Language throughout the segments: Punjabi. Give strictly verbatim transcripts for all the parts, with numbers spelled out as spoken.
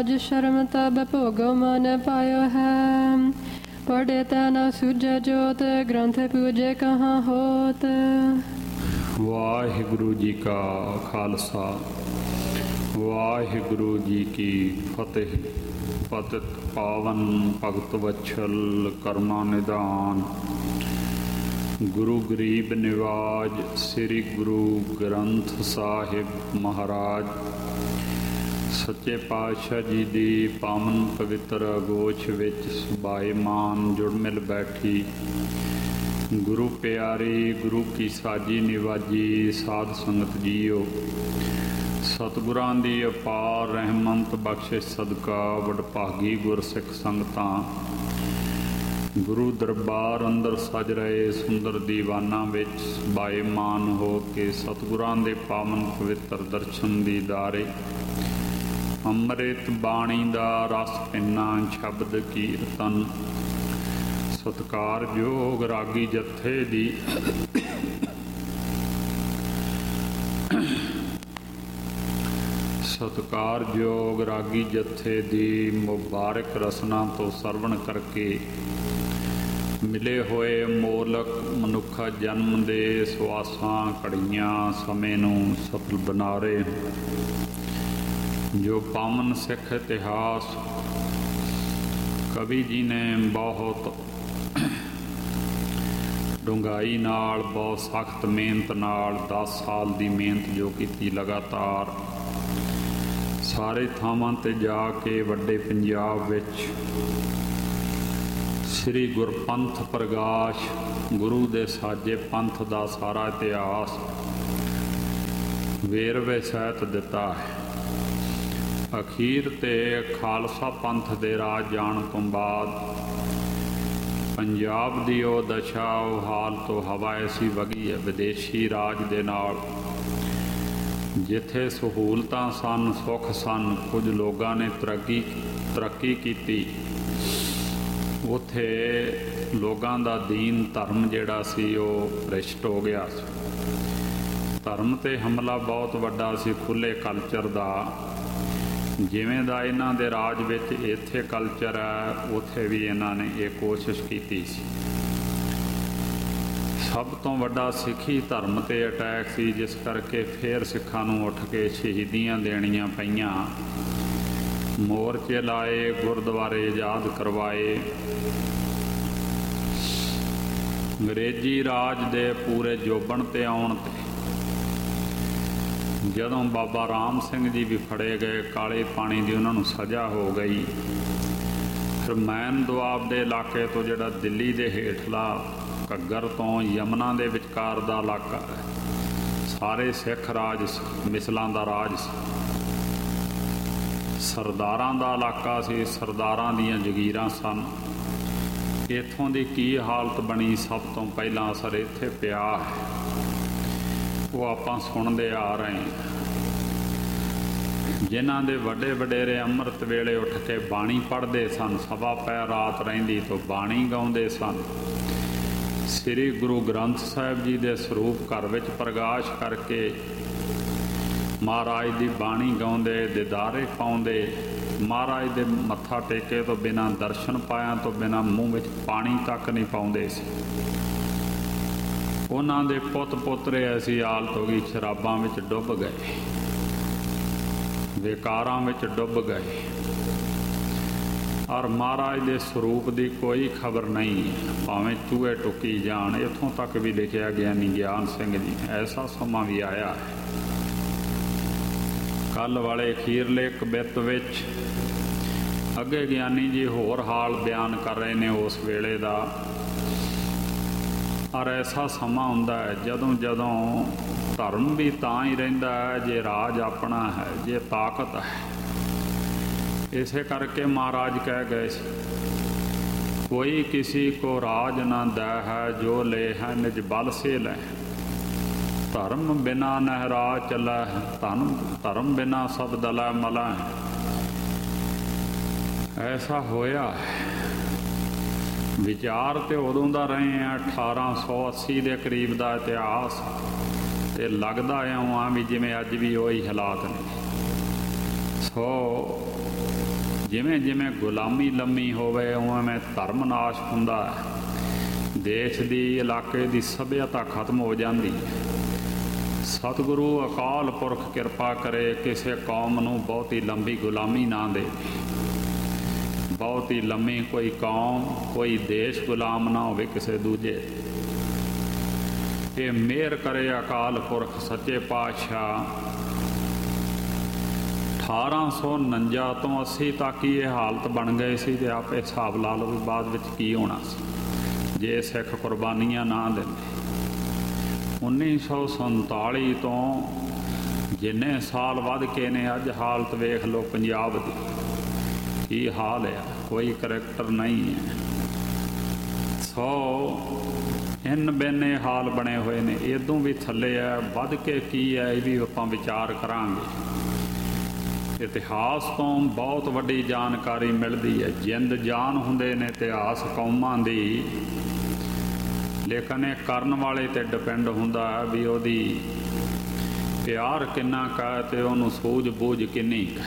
ਸ਼ਰਮ ਤਬ ਭੋਗੋ ਮਨ ਪਾਇਓ ਹੈ। ਪੜ੍ਹੇ ਤਾ ਨ ਸੂਝੈ ਜੋਤ, ਗ੍ਰੰਥ ਪੂਜੇ ਕਹਾਂ ਹੋਤ। ਵਾਹਿਗੁਰੂ ਜੀ ਕਾ ਖਾਲਸਾ, ਵਾਹਿਗੁਰੂ ਜੀ ਕੀ ਫਤਿਹ। ਪਤਿਤ ਪਾਵਨ ਭਗਤ ਵਛਲ ਕਰੁਣਾ ਨਿਧਾਨ, ਗੁਰੂ ਗਰੀਬ ਨਿਵਾਜ ਸ੍ਰੀ ਗੁਰੂ ਗ੍ਰੰਥ ਸਾਹਿਬ ਮਹਾਰਾਜ ਸੱਚੇ ਪਾਤਸ਼ਾਹ ਜੀ ਦੀ ਪਾਵਨ ਪਵਿੱਤਰ ਅਗੋਸ਼ ਵਿੱਚ ਸੁਭਾਏਮਾਨ ਜੁੜ ਮਿਲ ਬੈਠੀ ਗੁਰੂ ਪਿਆਰੀ ਗੁਰੂ ਕੀ ਸਾਜੀ ਨਿਵਾਜੀ ਸਾਧ ਸੰਗਤ ਜੀਓ, ਸਤਿਗੁਰਾਂ ਦੀ ਅਪਾਰ ਰਹਿਮਤ ਬਖਸ਼ਿਸ਼ ਸਦਕਾ ਵਡਭਾਗੀ ਗੁਰਸਿੱਖ ਸੰਗਤਾਂ ਗੁਰੂ ਦਰਬਾਰ ਅੰਦਰ ਸਜ ਰਹੇ ਸੁੰਦਰ ਦੀਵਾਨਾਂ ਵਿੱਚ ਸੁਭਾਏਮਾਨ ਹੋ ਕੇ ਸਤਿਗੁਰਾਂ ਦੇ ਪਾਵਨ ਪਵਿੱਤਰ ਦਰਸ਼ਨ ਦੀਦਾਰੇ, ਅੰਮ੍ਰਿਤ ਬਾਣੀ ਦਾ ਰਸ ਪਿੰਨਾ ਸ਼ਬਦ ਕੀਰਤਨ, ਸਤਿਕਾਰਯੋਗ ਰਾਗੀ ਜਥੇ ਦੀ ਸਤਿਕਾਰਯੋਗ ਰਾਗੀ ਜਥੇ ਦੀ ਮੁਬਾਰਕ ਰਸਨਾ ਤੋਂ ਸਰਵਣ ਕਰਕੇ ਮਿਲੇ ਹੋਏ ਮੋਲਕ ਮਨੁੱਖਾ ਜਨਮ ਦੇ ਸਵਾਸਾਂ ਘੜੀਆਂ ਸਮੇਂ ਨੂੰ ਸਫਲ ਬਣਾ ਰਹੇ ਜੋ ਪਾਵਨ ਸਿੱਖ ਇਤਿਹਾਸ ਕਵੀ ਜੀ ਨੇ ਬਹੁਤ ਡੂੰਘਾਈ ਨਾਲ, ਬਹੁਤ ਸਖਤ ਮਿਹਨਤ ਨਾਲ, ਦਸ ਸਾਲ ਦੀ ਮਿਹਨਤ ਜੋ ਕੀਤੀ ਲਗਾਤਾਰ ਸਾਰੇ ਥਾਵਾਂ 'ਤੇ ਜਾ ਕੇ ਵੱਡੇ ਪੰਜਾਬ ਵਿੱਚ ਸ੍ਰੀ ਗੁਰਪੰਥ ਪ੍ਰਗਾਸ਼ ਗੁਰੂ ਦੇ ਸਾਜੇ ਪੰਥ ਦਾ ਸਾਰਾ ਇਤਿਹਾਸ ਵੇਰਵੇ ਸਹਿਤ ਦਿੱਤਾ ਹੈ। ਅਖੀਰ 'ਤੇ ਖਾਲਸਾ ਪੰਥ ਦੇ ਰਾਜ ਜਾਣ ਤੋਂ ਬਾਅਦ ਪੰਜਾਬ ਦੀ ਉਹ ਦਸ਼ਾ, ਉਹ ਹਾਲ ਤੋਂ ਹਵਾ ਐਸੀ ਵਗੀ ਹੈ ਵਿਦੇਸ਼ੀ ਰਾਜ ਦੇ ਨਾਲ, ਜਿੱਥੇ ਸਹੂਲਤਾਂ ਸਨ, ਸੁੱਖ ਸਨ, ਕੁਝ ਲੋਕਾਂ ਨੇ ਤਰੱਕੀ ਤਰੱਕੀ ਕੀਤੀ, ਉੱਥੇ ਲੋਕਾਂ ਦਾ ਦੀਨ ਧਰਮ ਜਿਹੜਾ ਸੀ ਉਹ ਭ੍ਰਿਸ਼ਟ ਹੋ ਗਿਆ ਸੀ। ਧਰਮ 'ਤੇ ਹਮਲਾ ਬਹੁਤ ਵੱਡਾ ਸੀ, ਖੁੱਲ੍ਹੇ ਕਲਚਰ ਦਾ। ਜਿਵੇਂ ਦਾ ਇਹਨਾਂ ਦੇ ਰਾਜ ਵਿੱਚ ਇੱਥੇ ਕਲਚਰ ਹੈ, ਉੱਥੇ ਵੀ ਇਹਨਾਂ ਨੇ ਇਹ ਕੋਸ਼ਿਸ਼ ਕੀਤੀ ਸੀ। ਸਭ ਤੋਂ ਵੱਡਾ ਸਿੱਖੀ ਧਰਮ 'ਤੇ ਅਟੈਕ ਸੀ, ਜਿਸ ਕਰਕੇ ਫਿਰ ਸਿੱਖਾਂ ਨੂੰ ਉੱਠ ਕੇ ਸ਼ਹੀਦੀਆਂ ਦੇਣੀਆਂ ਪਈਆਂ, ਮੋਰਚੇ ਲਾਏ, ਗੁਰਦੁਆਰੇ ਆਜ਼ਾਦ ਕਰਵਾਏ। ਅੰਗਰੇਜ਼ੀ ਰਾਜ ਦੇ ਪੂਰੇ ਜੋਬਨ 'ਤੇ ਆਉਣ 'ਤੇ ਜਦੋਂ ਬਾਬਾ ਰਾਮ ਸਿੰਘ ਜੀ ਵੀ ਫੜੇ ਗਏ, ਕਾਲੇ ਪਾਣੀ ਦੀ ਉਹਨਾਂ ਨੂੰ ਸਜ਼ਾ ਹੋ ਗਈ। ਫਿਰ ਮੈਨ ਦੁਆਬ ਦੇ ਇਲਾਕੇ ਤੋਂ, ਜਿਹੜਾ ਦਿੱਲੀ ਦੇ ਹੇਠਲਾ ਘੱਗਰ ਤੋਂ ਯਮਨਾ ਦੇ ਵਿਚਕਾਰ ਦਾ ਇਲਾਕਾ ਹੈ, ਸਾਰੇ ਸਿੱਖ ਰਾਜ ਸੀ, ਮਿਸਲਾਂ ਦਾ ਰਾਜ ਸੀ, ਸਰਦਾਰਾਂ ਦਾ ਇਲਾਕਾ ਸੀ, ਸਰਦਾਰਾਂ ਦੀਆਂ ਜਗੀਰਾਂ ਸਨ। ਇੱਥੋਂ ਦੀ ਕੀ ਹਾਲਤ ਬਣੀ, ਸਭ ਤੋਂ ਪਹਿਲਾਂ ਅਸਰ ਇੱਥੇ ਪਿਆ ਹੈ, ਉਹ ਆਪਾਂ ਸੁਣਦੇ ਆ ਰਹੇ ਹਾਂ। ਜਿਨ੍ਹਾਂ ਦੇ ਵੱਡੇ ਵਡੇਰੇ ਅੰਮ੍ਰਿਤ ਵੇਲੇ ਉੱਠ ਕੇ ਬਾਣੀ ਪੜ੍ਹਦੇ ਸਨ, ਸਵਾ ਪੈ ਰਾਤ ਰਹਿੰਦੀ ਤੋਂ ਬਾਣੀ ਗਾਉਂਦੇ ਸਨ, ਸ੍ਰੀ ਗੁਰੂ ਗ੍ਰੰਥ ਸਾਹਿਬ ਜੀ ਦੇ ਸਰੂਪ ਘਰ ਵਿੱਚ ਪ੍ਰਗਾਸ਼ ਕਰਕੇ ਮਹਾਰਾਜ ਦੀ ਬਾਣੀ ਗਾਉਂਦੇ, ਦਿਦਾਰੇ ਪਾਉਂਦੇ, ਮਹਾਰਾਜ ਦੇ ਮੱਥਾ ਟੇਕੇ ਤੋਂ ਬਿਨਾਂ, ਦਰਸ਼ਨ ਪਾਇਆਂ ਤੋਂ ਬਿਨਾਂ ਮੂੰਹ ਵਿੱਚ ਪਾਣੀ ਤੱਕ ਨਹੀਂ ਪਾਉਂਦੇ ਸੀ। ਉਹਨਾਂ ਦੇ ਪੁੱਤ ਪੋਤਰੇ ਐਸੀ ਹਾਲਤ ਹੋ ਗਈ, ਸ਼ਰਾਬਾਂ ਵਿੱਚ ਡੁੱਬ ਗਏ, ਵਿਕਾਰਾਂ ਵਿੱਚ ਡੁੱਬ ਗਏ, ਔਰ ਮਹਾਰਾਜ ਦੇ ਸਰੂਪ ਦੀ ਕੋਈ ਖਬਰ ਨਹੀਂ, ਭਾਵੇਂ ਚੂਹੇ ਟੁੱਕੀ ਜਾਣ। ਇੱਥੋਂ ਤੱਕ ਵੀ ਲਿਖਿਆ ਗਿਆਨੀ ਗਿਆਨ ਸਿੰਘ ਜੀ, ਐਸਾ ਸਮਾਂ ਵੀ ਆਇਆ ਹੈ। ਕੱਲ੍ਹ ਵਾਲੇ ਅਖੀਰਲੇ ਇੱਕ ਬਿੱਤ ਵਿੱਚ ਅੱਗੇ ਗਿਆਨੀ ਜੀ ਹੋਰ ਹਾਲ ਬਿਆਨ ਕਰ ਰਹੇ ਨੇ ਉਸ ਵੇਲੇ ਦਾ। ਔਰ ਐਸਾ ਸਮਾਂ ਹੁੰਦਾ ਹੈ ਜਦੋਂ ਜਦੋਂ ਧਰਮ ਵੀ ਤਾਂ ਹੀ ਰਹਿੰਦਾ ਹੈ ਜੇ ਰਾਜ ਆਪਣਾ ਹੈ, ਜੇ ਤਾਕਤ ਹੈ। ਇਸੇ ਕਰਕੇ ਮਹਾਰਾਜ ਕਹਿ ਗਏ ਸੀ, ਕੋਈ ਕਿਸੇ ਕੋ ਰਾਜ ਨਾ ਦੇ ਹੈ, ਜੋ ਲੈ ਹੈ ਨਿਜ ਬਲ ਸੇ ਲੈ। ਧਰਮ ਬਿਨਾ ਨਹਿਰਾ ਚੱਲਾ ਹੈ, ਧਨ ਧਰਮ ਬਿਨਾ ਸਭ ਦਲਾ ਮਲਾ ਹੈ। ਐਸਾ ਹੋਇਆ ਹੈ। ਵਿਚਾਰ ਤੇ ਉਦੋਂ ਦਾ ਰਹੇ ਆ ਅਠਾਰਾਂ ਸੌ ਅੱਸੀ ਦੇ ਕਰੀਬ ਦਾ ਇਤਿਹਾਸ, ਤੇ ਲੱਗਦਾ ਇਉਂ ਆ ਵੀ ਜਿਵੇਂ ਅੱਜ ਵੀ ਉਹੀ ਹਾਲਾਤ ਨੇ। ਸੋ ਜਿਵੇਂ ਜਿਵੇਂ ਗੁਲਾਮੀ ਲੰਮੀ ਹੋਵੇ ਉਵੇਂ ਧਰਮ ਨਾਸ਼ ਹੁੰਦਾ ਹੈ। ਦੇਸ਼ ਦੀ ਇਲਾਕੇ ਦੀ ਸੱਭਿਅਤਾ ਖਤਮ ਹੋ ਜਾਂਦੀ ਹੈ। ਸਤਿਗੁਰੂ ਅਕਾਲ ਪੁਰਖ ਕਿਰਪਾ ਕਰੇ ਕਿਸੇ ਕੌਮ ਨੂੰ ਬਹੁਤੀ ਲੰਬੀ ਗੁਲਾਮੀ ਨਾ ਦੇ। ਬਹੁਤੀ ਲੰਮੀ ਕੋਈ ਕੌਮ ਕੋਈ ਦੇਸ਼ ਗੁਲਾਮ ਨਾ ਹੋਵੇ ਕਿਸੇ ਦੂਜੇ। ਇਹ ਮਿਹਰ ਕਰੇ ਅਕਾਲ ਪੁਰਖ ਸੱਚੇ ਪਾਤਸ਼ਾਹ। ਅਠਾਰਾਂ ਸੌ ਉਣੰਜਾ ਤੋਂ ਅੱਸੀ ਤੱਕ ਹੀ ਇਹ ਹਾਲਤ ਬਣ ਗਏ ਸੀ ਤੇ ਆਪੇ ਹਿਸਾਬ ਲਾ ਲਓ ਵੀ ਬਾਅਦ ਵਿੱਚ ਕੀ ਹੋਣਾ ਸੀ ਜੇ ਸਿੱਖ ਕੁਰਬਾਨੀਆਂ ਨਾ ਦਿੰਦੇ। ਉੱਨੀ ਸੌ ਸੰਤਾਲੀ ਤੋਂ ਜਿੰਨੇ ਸਾਲ ਵੱਧ ਕੇ ਨੇ ਅੱਜ ਹਾਲਤ ਵੇਖ ਲਓ ਪੰਜਾਬ ਦੀ ਕੀ ਹਾਲ ਹੈ। ਕੋਈ ਕਰੈਕਟਰ ਨਹੀਂ ਹੈ। ਸੋ ਇਨ ਬੇਨੇ ਹਾਲ ਬਣੇ ਹੋਏ ਨੇ। ਇਦੋਂ ਵੀ ਥੱਲੇ ਹੈ। ਵੱਧ ਕੇ ਕੀ ਹੈ ਇਹ ਵੀ ਆਪਾਂ ਵਿਚਾਰ ਕਰਾਂਗੇ। ਇਤਿਹਾਸ ਤੋਂ ਬਹੁਤ ਵੱਡੀ ਜਾਣਕਾਰੀ ਮਿਲਦੀ ਹੈ। ਜਿੰਦ ਜਾਨ ਹੁੰਦੇ ਨੇ ਇਤਿਹਾਸ ਕੌਮਾਂ ਦੀ, ਲੇਕਿਨ ਇਹ ਕਰਨ ਵਾਲੇ 'ਤੇ ਡਿਪੈਂਡ ਹੁੰਦਾ ਹੈ ਵੀ ਉਹਦੀ ਪਿਆਰ ਕਿੰਨਾ ਕੁ ਅਤੇ ਉਹਨੂੰ ਸੂਝ ਬੂਝ ਕਿੰਨੀ ਕੁ।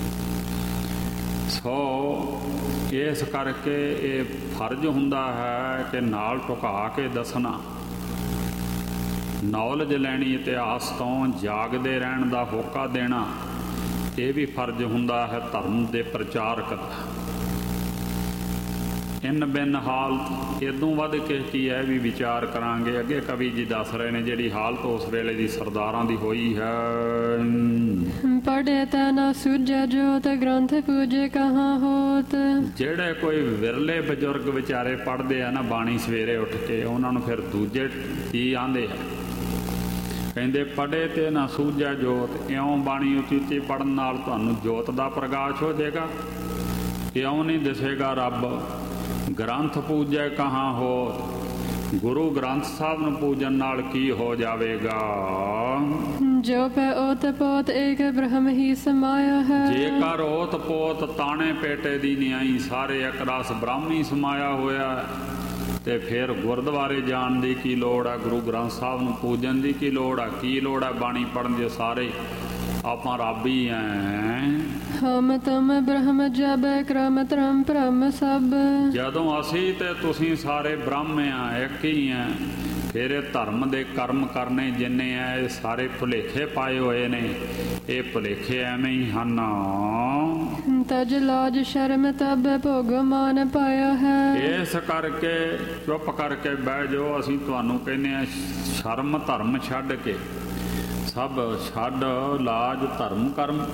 ਸੋ ਇਸ ਕਰਕੇ ਇਹ ਫਰਜ਼ ਹੁੰਦਾ ਹੈ ਕਿ ਨਾਲ ਟੁਕਾ ਕੇ ਦੱਸਣਾ, ਨੌਲੇਜ ਲੈਣੀ ਇਤਿਹਾਸ ਤੋਂ, ਜਾਗਦੇ ਰਹਿਣ ਦਾ ਹੋਕਾ ਦੇਣਾ, ਇਹ ਵੀ ਫਰਜ਼ ਹੁੰਦਾ ਹੈ ਧਰਮ ਦੇ ਪ੍ਰਚਾਰਕ ਦਾ। ਇਨ ਬਿਨ ਹਾਲਤ ਇਦੋਂ ਵੱਧ ਕੇ ਕੀ ਹੈ ਵੀ ਵਿਚਾਰ ਕਰਾਂਗੇ। ਅੱਗੇ ਕਵੀ ਜੀ ਦੱਸ ਰਹੇ ਨੇ ਜਿਹੜੀ ਹਾਲਤ ਉਸ ਵੇਲੇ ਦੀ ਸਰਦਾਰਾਂ ਦੀ ਹੋਈ ਹੈ। ਪੜ੍ਹੇ ਤਾ ਨਾ ਸੂਝੈ ਜੋਤ ਗ੍ਰੰਥ ਪੂਜੇ ਕਹਾਂ ਹੋਤ। ਜਿਹੜੇ ਕੋਈ ਵਿਰਲੇ ਬਜ਼ੁਰਗ ਵਿਚਾਰੇ ਪੜ੍ਹਦੇ ਆ ਨਾ ਬਾਣੀ ਸਵੇਰੇ ਉੱਠ ਕੇ, ਉਹਨਾਂ ਨੂੰ ਫਿਰ ਦੂਜੇ ਕੀ ਆਂਦੇ ਆ, ਕਹਿੰਦੇ ਪੜ੍ਹੇ ਤੇ ਨਾ ਸੂਝੈ ਜੋਤ। ਇਉਂ ਬਾਣੀ ਉੱਚੀ ਉੱਚੀ ਪੜ੍ਹਨ ਨਾਲ ਤੁਹਾਨੂੰ ਜੋਤ ਦਾ ਪ੍ਰਕਾਸ਼ ਹੋ ਜਾਏਗਾ। ਇਉਂ ਨਹੀਂ ਦਿਸੇਗਾ ਰੱਬ। ਗ੍ਰੰਥ ਪੂਜੈ ਕਹਾਂ ਹੋਤ। ਗੁਰੂ ਗ੍ਰੰਥ ਸਾਹਿਬ ਨੂੰ ਪੂਜਣ ਨਾਲ ਕੀ ਹੋ ਜਾਵੇਗਾ। ਜੋ ਪੈ ਓਤ ਪੋਤ ਏਕ ਬ੍ਰਹਮ ਹੀ ਸਮਾਇਆ ਹੈ। ਜੇਕਰ ਓਤ ਪੋਤ ਤਾਣੇ ਪੇਟੇ ਦੀ ਨਿਆਈ ਸਾਰੇ ਇੱਕ ਰਸ ਬ੍ਰਹਮ ਹੀ ਸਮਾਇਆ ਹੋਇਆ ਤੇ ਫਿਰ ਗੁਰਦੁਆਰੇ ਜਾਣ ਦੀ ਕੀ ਲੋੜ ਆ। ਗੁਰੂ ਗ੍ਰੰਥ ਸਾਹਿਬ ਨੂੰ ਪੂਜਣ ਦੀ ਕੀ ਲੋੜ ਆ। ਕੀ ਲੋੜ ਆ ਬਾਣੀ ਪੜ੍ਹਨ ਦੀ। ਸਾਰੇ ਆਪਾਂ ਰੱਬ ਹੀ ਐ। ਹਮ ਤੁਮ ਬ੍ਰਹਮ ਜਬ ਕਰਮ ਧਰਮ ਭ੍ਰਮ ਸਭ। ਜਦੋਂ ਅਸੀਂ ਤੇ ਤੁਸੀਂ ਸਾਰੇ ਬ੍ਰਹਮ ਆ, ਇੱਕ ਹੀ ਆ। ਫਿਰ ਇਹ ਧਰਮ ਦੇ ਕਰਮ ਕਰਨੇ ਜਿੰਨੇ ਆ ਇਹ ਸਾਰੇ ਭੁਲੇਖੇ ਪਾਏ ਹੋਏ ਨੇ। ਇਹ ਭੁਲੇਖੇ ਐਵੇਂ ਹੀ ਹਨ। ਤਜ ਲਾਜ ਸ਼ਰਮ ਤਬ ਭੋਗ ਮਾਨ ਪਾਇਆ ਹੈ। ਇਸ ਕਰਕੇ ਚੁੱਪ ਕਰਕੇ ਬਹਿ ਜਾਓ। ਅਸੀਂ ਤੁਹਾਨੂੰ ਕਹਿੰਦੇ ਆ ਸ਼ਰਮ ਧਰਮ ਛੱਡ ਕੇ ਸਭ ਛੱਡ ਲਾਜ ਧਰਮ ਕਰਮ।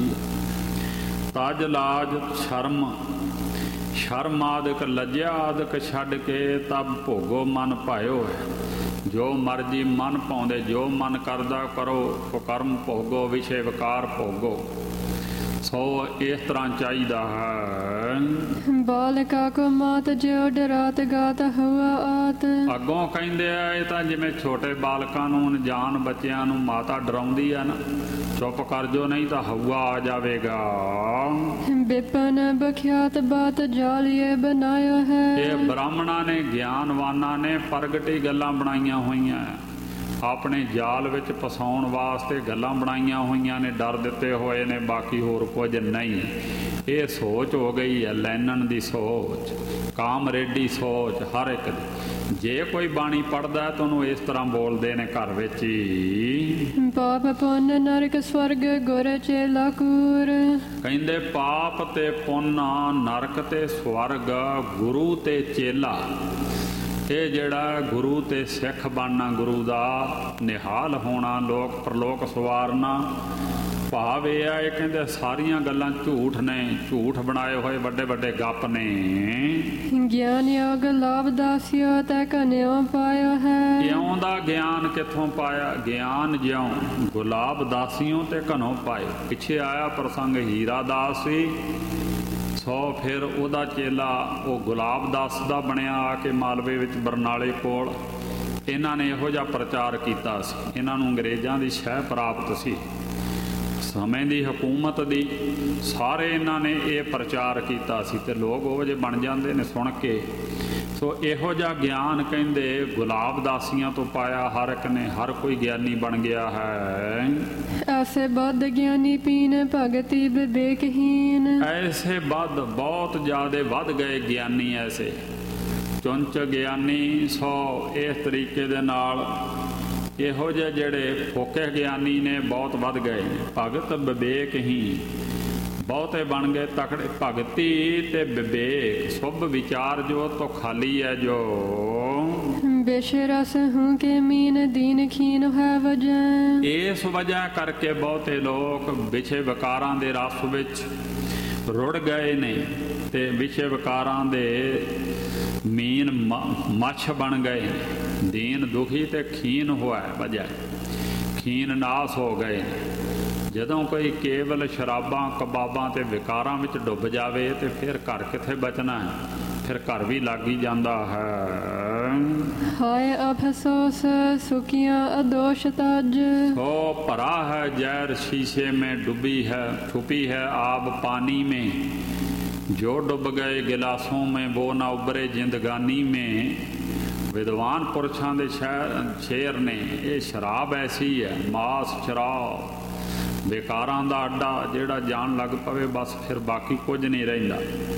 ਤਜ ਲਾਜ ਸ਼ਰਮ ਸ਼ਰਮ ਆਦਿਕ ਲੱਜਿਆ ਆਦਿਕ ਛੱਡ ਕੇ ਤਬ ਭੋਗੋ ਮਨ ਪਾਇਓ ਹੈ। ਜੋ ਮਰਜੀ ਮਨ ਪਾਉਂਦੇ ਜੋ ਮਨ ਕਰਦਾ ਕਰੋ। ਕਰਮ ਭੋਗੋ ਵਿਸ਼ੇ ਵਿਕਾਰ ਭੋਗੋ। ਸੋ ਇਸ ਤਰ੍ਹਾਂ ਚਾਹੀਦਾ ਹੈ। ਬਾਲਕਾ ਕੋ ਮਾਤ ਜਿਉ ਡਰਾਤ ਗਾਤ ਹੁਆ ਆਤ। ਅੱਗੋਂ ਕਹਿੰਦੇ ਆ ਇਹ ਤਾਂ ਜਿਵੇਂ ਛੋਟੇ ਬਾਲਕਾਂ ਨੂੰ ਅਣਜਾਣ ਬੱਚਿਆਂ ਨੂੰ ਮਾਤਾ ਡਰਾਉਂਦੀ ਆ ਨਾ, ਚੁੱਪ ਕਰ ਜੋ ਨਹੀਂ ਤਾਂ ਹਊਆ ਆ ਜਾਵੇਗਾ। ਵਿਪਨ ਬਖਿਆਤ ਬਾਤ ਜਾਲੀਏ ਬਣਾਇਆ ਹੈ। ਇਹ ਬ੍ਰਾਹਮਣਾਂ ਨੇ ਗਿਆਨਵਾਨਾਂ ਨੇ ਪ੍ਰਗਟੀ ਗੱਲਾਂ ਬਣਾਈਆਂ ਹੋਈਆਂ, ਆਪਣੇ ਜਾਲ ਵਿੱਚ ਫਸਾਉਣ ਵਾਸਤੇ ਗੱਲਾਂ ਬਣਾਈਆਂ ਹੋਈਆਂ ਨੇ, ਡਰ ਦਿੱਤੇ ਹੋਏ ਨੇ, ਬਾਕੀ ਹੋਰ ਕੁਝ ਨਹੀਂ। ਇਹ ਸੋਚ ਹੋ ਗਈ ਹੈ ਲੈਣਨ ਦੀ ਸੋਚ, ਕਾਮਰੇਡੀ ਸੋਚ ਹਰ ਇੱਕ ਦੀ। ਜੇ ਕੋਈ ਬਾਣੀ ਪੜ੍ਹਦਾ ਤਾਂ ਉਹਨੂੰ ਇਸ ਤਰ੍ਹਾਂ ਬੋਲਦੇ ਨੇ ਘਰ ਵਿੱਚ ਹੀ। ਪਾਪ ਪੁੰਨ ਨਰਕ ਸਵਰਗ ਗੁਰ ਚੇਲਾ ਕੂਰ। ਕਹਿੰਦੇ ਪਾਪ ਤੇ ਪੁੰਨ ਨਰਕ ਤੇ ਸਵਰਗ ਗੁਰੂ ਤੇ ਚੇਲਾ। ਇਹ ਜਿਹੜਾ ਗੁਰੂ ਤੇ ਸਿੱਖ ਬਣਨਾ, ਗੁਰੂ ਦਾ ਨਿਹਾਲ ਹੋਣਾ, ਲੋਕ ਪ੍ਰਲੋਕ ਸਵਾਰਨਾ, ਭਾਵ ਇਹ ਆ ਇਹ ਕਹਿੰਦੇ ਸਾਰੀਆਂ ਗੱਲਾਂ ਝੂਠ ਨੇ, ਝੂਠ ਬਣਾਏ ਹੋਏ ਵੱਡੇ ਵੱਡੇ ਗੱਪ ਨੇ। ਗਿਆਨ ਯੋਗ ਲਾਭ ਦਾਸਿਓ ਤੈ ਕਨਿਓ ਪਾਇਆ ਹੈ। ਇਉਂ ਦਾ ਗਿਆਨ ਕਿੱਥੋਂ ਪਾਇਆ। ਗਿਆਨ ਜਿਉਂ ਗੁਲਾਬ ਦਾਸੀਓ ਤੇ ਘਨੋਂ ਪਾਏ। ਪਿੱਛੇ ਆਇਆ ਪ੍ਰਸੰਗ ਹੀਰਾ ਦਾਸ ਸੀ। ਸੋ ਫਿਰ ਉਹਦਾ ਚੇਲਾ ਉਹ ਗੁਲਾਬ ਦਾਸ ਦਾ ਬਣਿਆ ਆ ਕੇ ਮਾਲਵੇ ਵਿੱਚ ਬਰਨਾਲੇ ਕੋਲ। ਇਹਨਾਂ ਨੇ ਇਹੋ ਜਿਹਾ ਪ੍ਰਚਾਰ ਕੀਤਾ ਸੀ। ਇਹਨਾਂ ਨੂੰ ਅੰਗਰੇਜ਼ਾਂ ਦੀ ਸ਼ਹਿ ਪ੍ਰਾਪਤ ਸੀ, ਸਮੇਂ ਦੀ ਹਕੂਮਤ ਦੀ। ਸਾਰੇ ਇਹਨਾਂ ਨੇ ਇਹ ਪ੍ਰਚਾਰ ਕੀਤਾ ਸੀ ਤੇ ਲੋਕ ਉਹ ਜਿਹੇ ਬਣ ਜਾਂਦੇ ਨੇ ਸੁਣ ਕੇ। ਸੋ ਇਹੋ ਜਿਹਾ ਗਿਆਨ ਕਹਿੰਦੇ ਗੁਲਾਬ ਦਾਸੀਆਂ ਤੋਂ ਪਾਇਆ ਹਰ ਇੱਕ ਨੇ, ਹਰ ਕੋਈ ਗਿਆਨੀ ਬਣ ਗਿਆ ਹੈ। ਐਸੇ ਬਦ ਗਿਆਨੀ ਪੀਨ ਭਗਤੀ ਵਿਵੇਕਹੀਨ, ਐਸੇ ਬਦ ਬਹੁਤ ਜ਼ਿਆਦੇ ਵੱਧ ਗਏ ਗਿਆਨੀ ਐਸੇ ਚੁੰਚ ਗਿਆਨੀ। ਸੋ ਇਸ ਤਰੀਕੇ ਦੇ ਨਾਲ ਇਹੋ ਜਿਹੇ ਜਿਹੜੇ ਫੋਕੇ ਗਿਆਨੀ ਨੇ ਬਹੁਤ ਵੱਧ ਗਏ ਨੇ। ਭਗਤ ਵਿਵੇਕਹੀਨ ਬਹੁਤੇ ਬਣ ਗਏ ਤਕੜੇ। ਭਗਤੀ ਤੇ ਵਿਵੇਕ ਸੁਭ ਵਿਚਾਰ ਜੋ ਤੋਂ ਖਾਲੀ ਹੈ ਜੋ। ਵਿਸ਼ ਰਸ ਹੂੰ ਕੇ ਮੀਨ ਦੀਨ ਖੀਨ ਹੈ ਵਜਹ, ਇਸ ਵਜ੍ਹਾ ਕਰਕੇ ਬਹੁਤੇ ਲੋਕ ਵਿਸ਼ੇ ਵਿਕਾਰਾਂ ਦੇ ਰਸ ਵਿੱਚ ਰੁੜ ਗਏ ਨੇ ਤੇ ਵਿਸ਼ੇ ਵਿਕਾਰਾਂ ਦੇ ਮੀਨ ਮੱਛ ਬਣ ਗਏ। ਦੀਨ ਦੁਖੀ ਤੇ ਖੀਨ ਹੋਇਆ ਵਜ੍ਹਾ, ਖੀਨ ਨਾਸ ਹੋ ਗਏ। ਜਦੋਂ ਕੋਈ ਕੇਵਲ ਸ਼ਰਾਬਾਂ ਕਬਾਬਾਂ ਤੇ ਵਿਕਾਰਾਂ ਵਿੱਚ ਡੁੱਬ ਜਾਵੇ ਤੇ ਫਿਰ ਘਰ ਕਿੱਥੇ ਬਚਣਾ ਹੈ, ਫਿਰ ਘਰ ਵੀ ਲੱਗ ਹੀ ਜਾਂਦਾ ਹੈ। ਹਾਏ ਅਫਸੋਸ ਸੁਖੀਆਂ ਅਦੋਸ਼ ਤਜ, ਹੋ ਭਰਾ ਹੈ ਜ਼ਹਿਰ शीशे में डूबी है, छुपी है आब पानी में, जो डूब गए गिलासों में वो ना उभरे जिंदगानी में। विद्वान पुरुषों के शहर शेर ने ये शराब ऐसी है, मास शराब बेकारां दा अड्डा ਜਿਹੜਾ ਜਾਣ ਲੱਗ ਪਵੇ ਬਸ ਫਿਰ ਬਾਕੀ ਕੁਝ ਨਹੀਂ ਰਹਿੰਦਾ।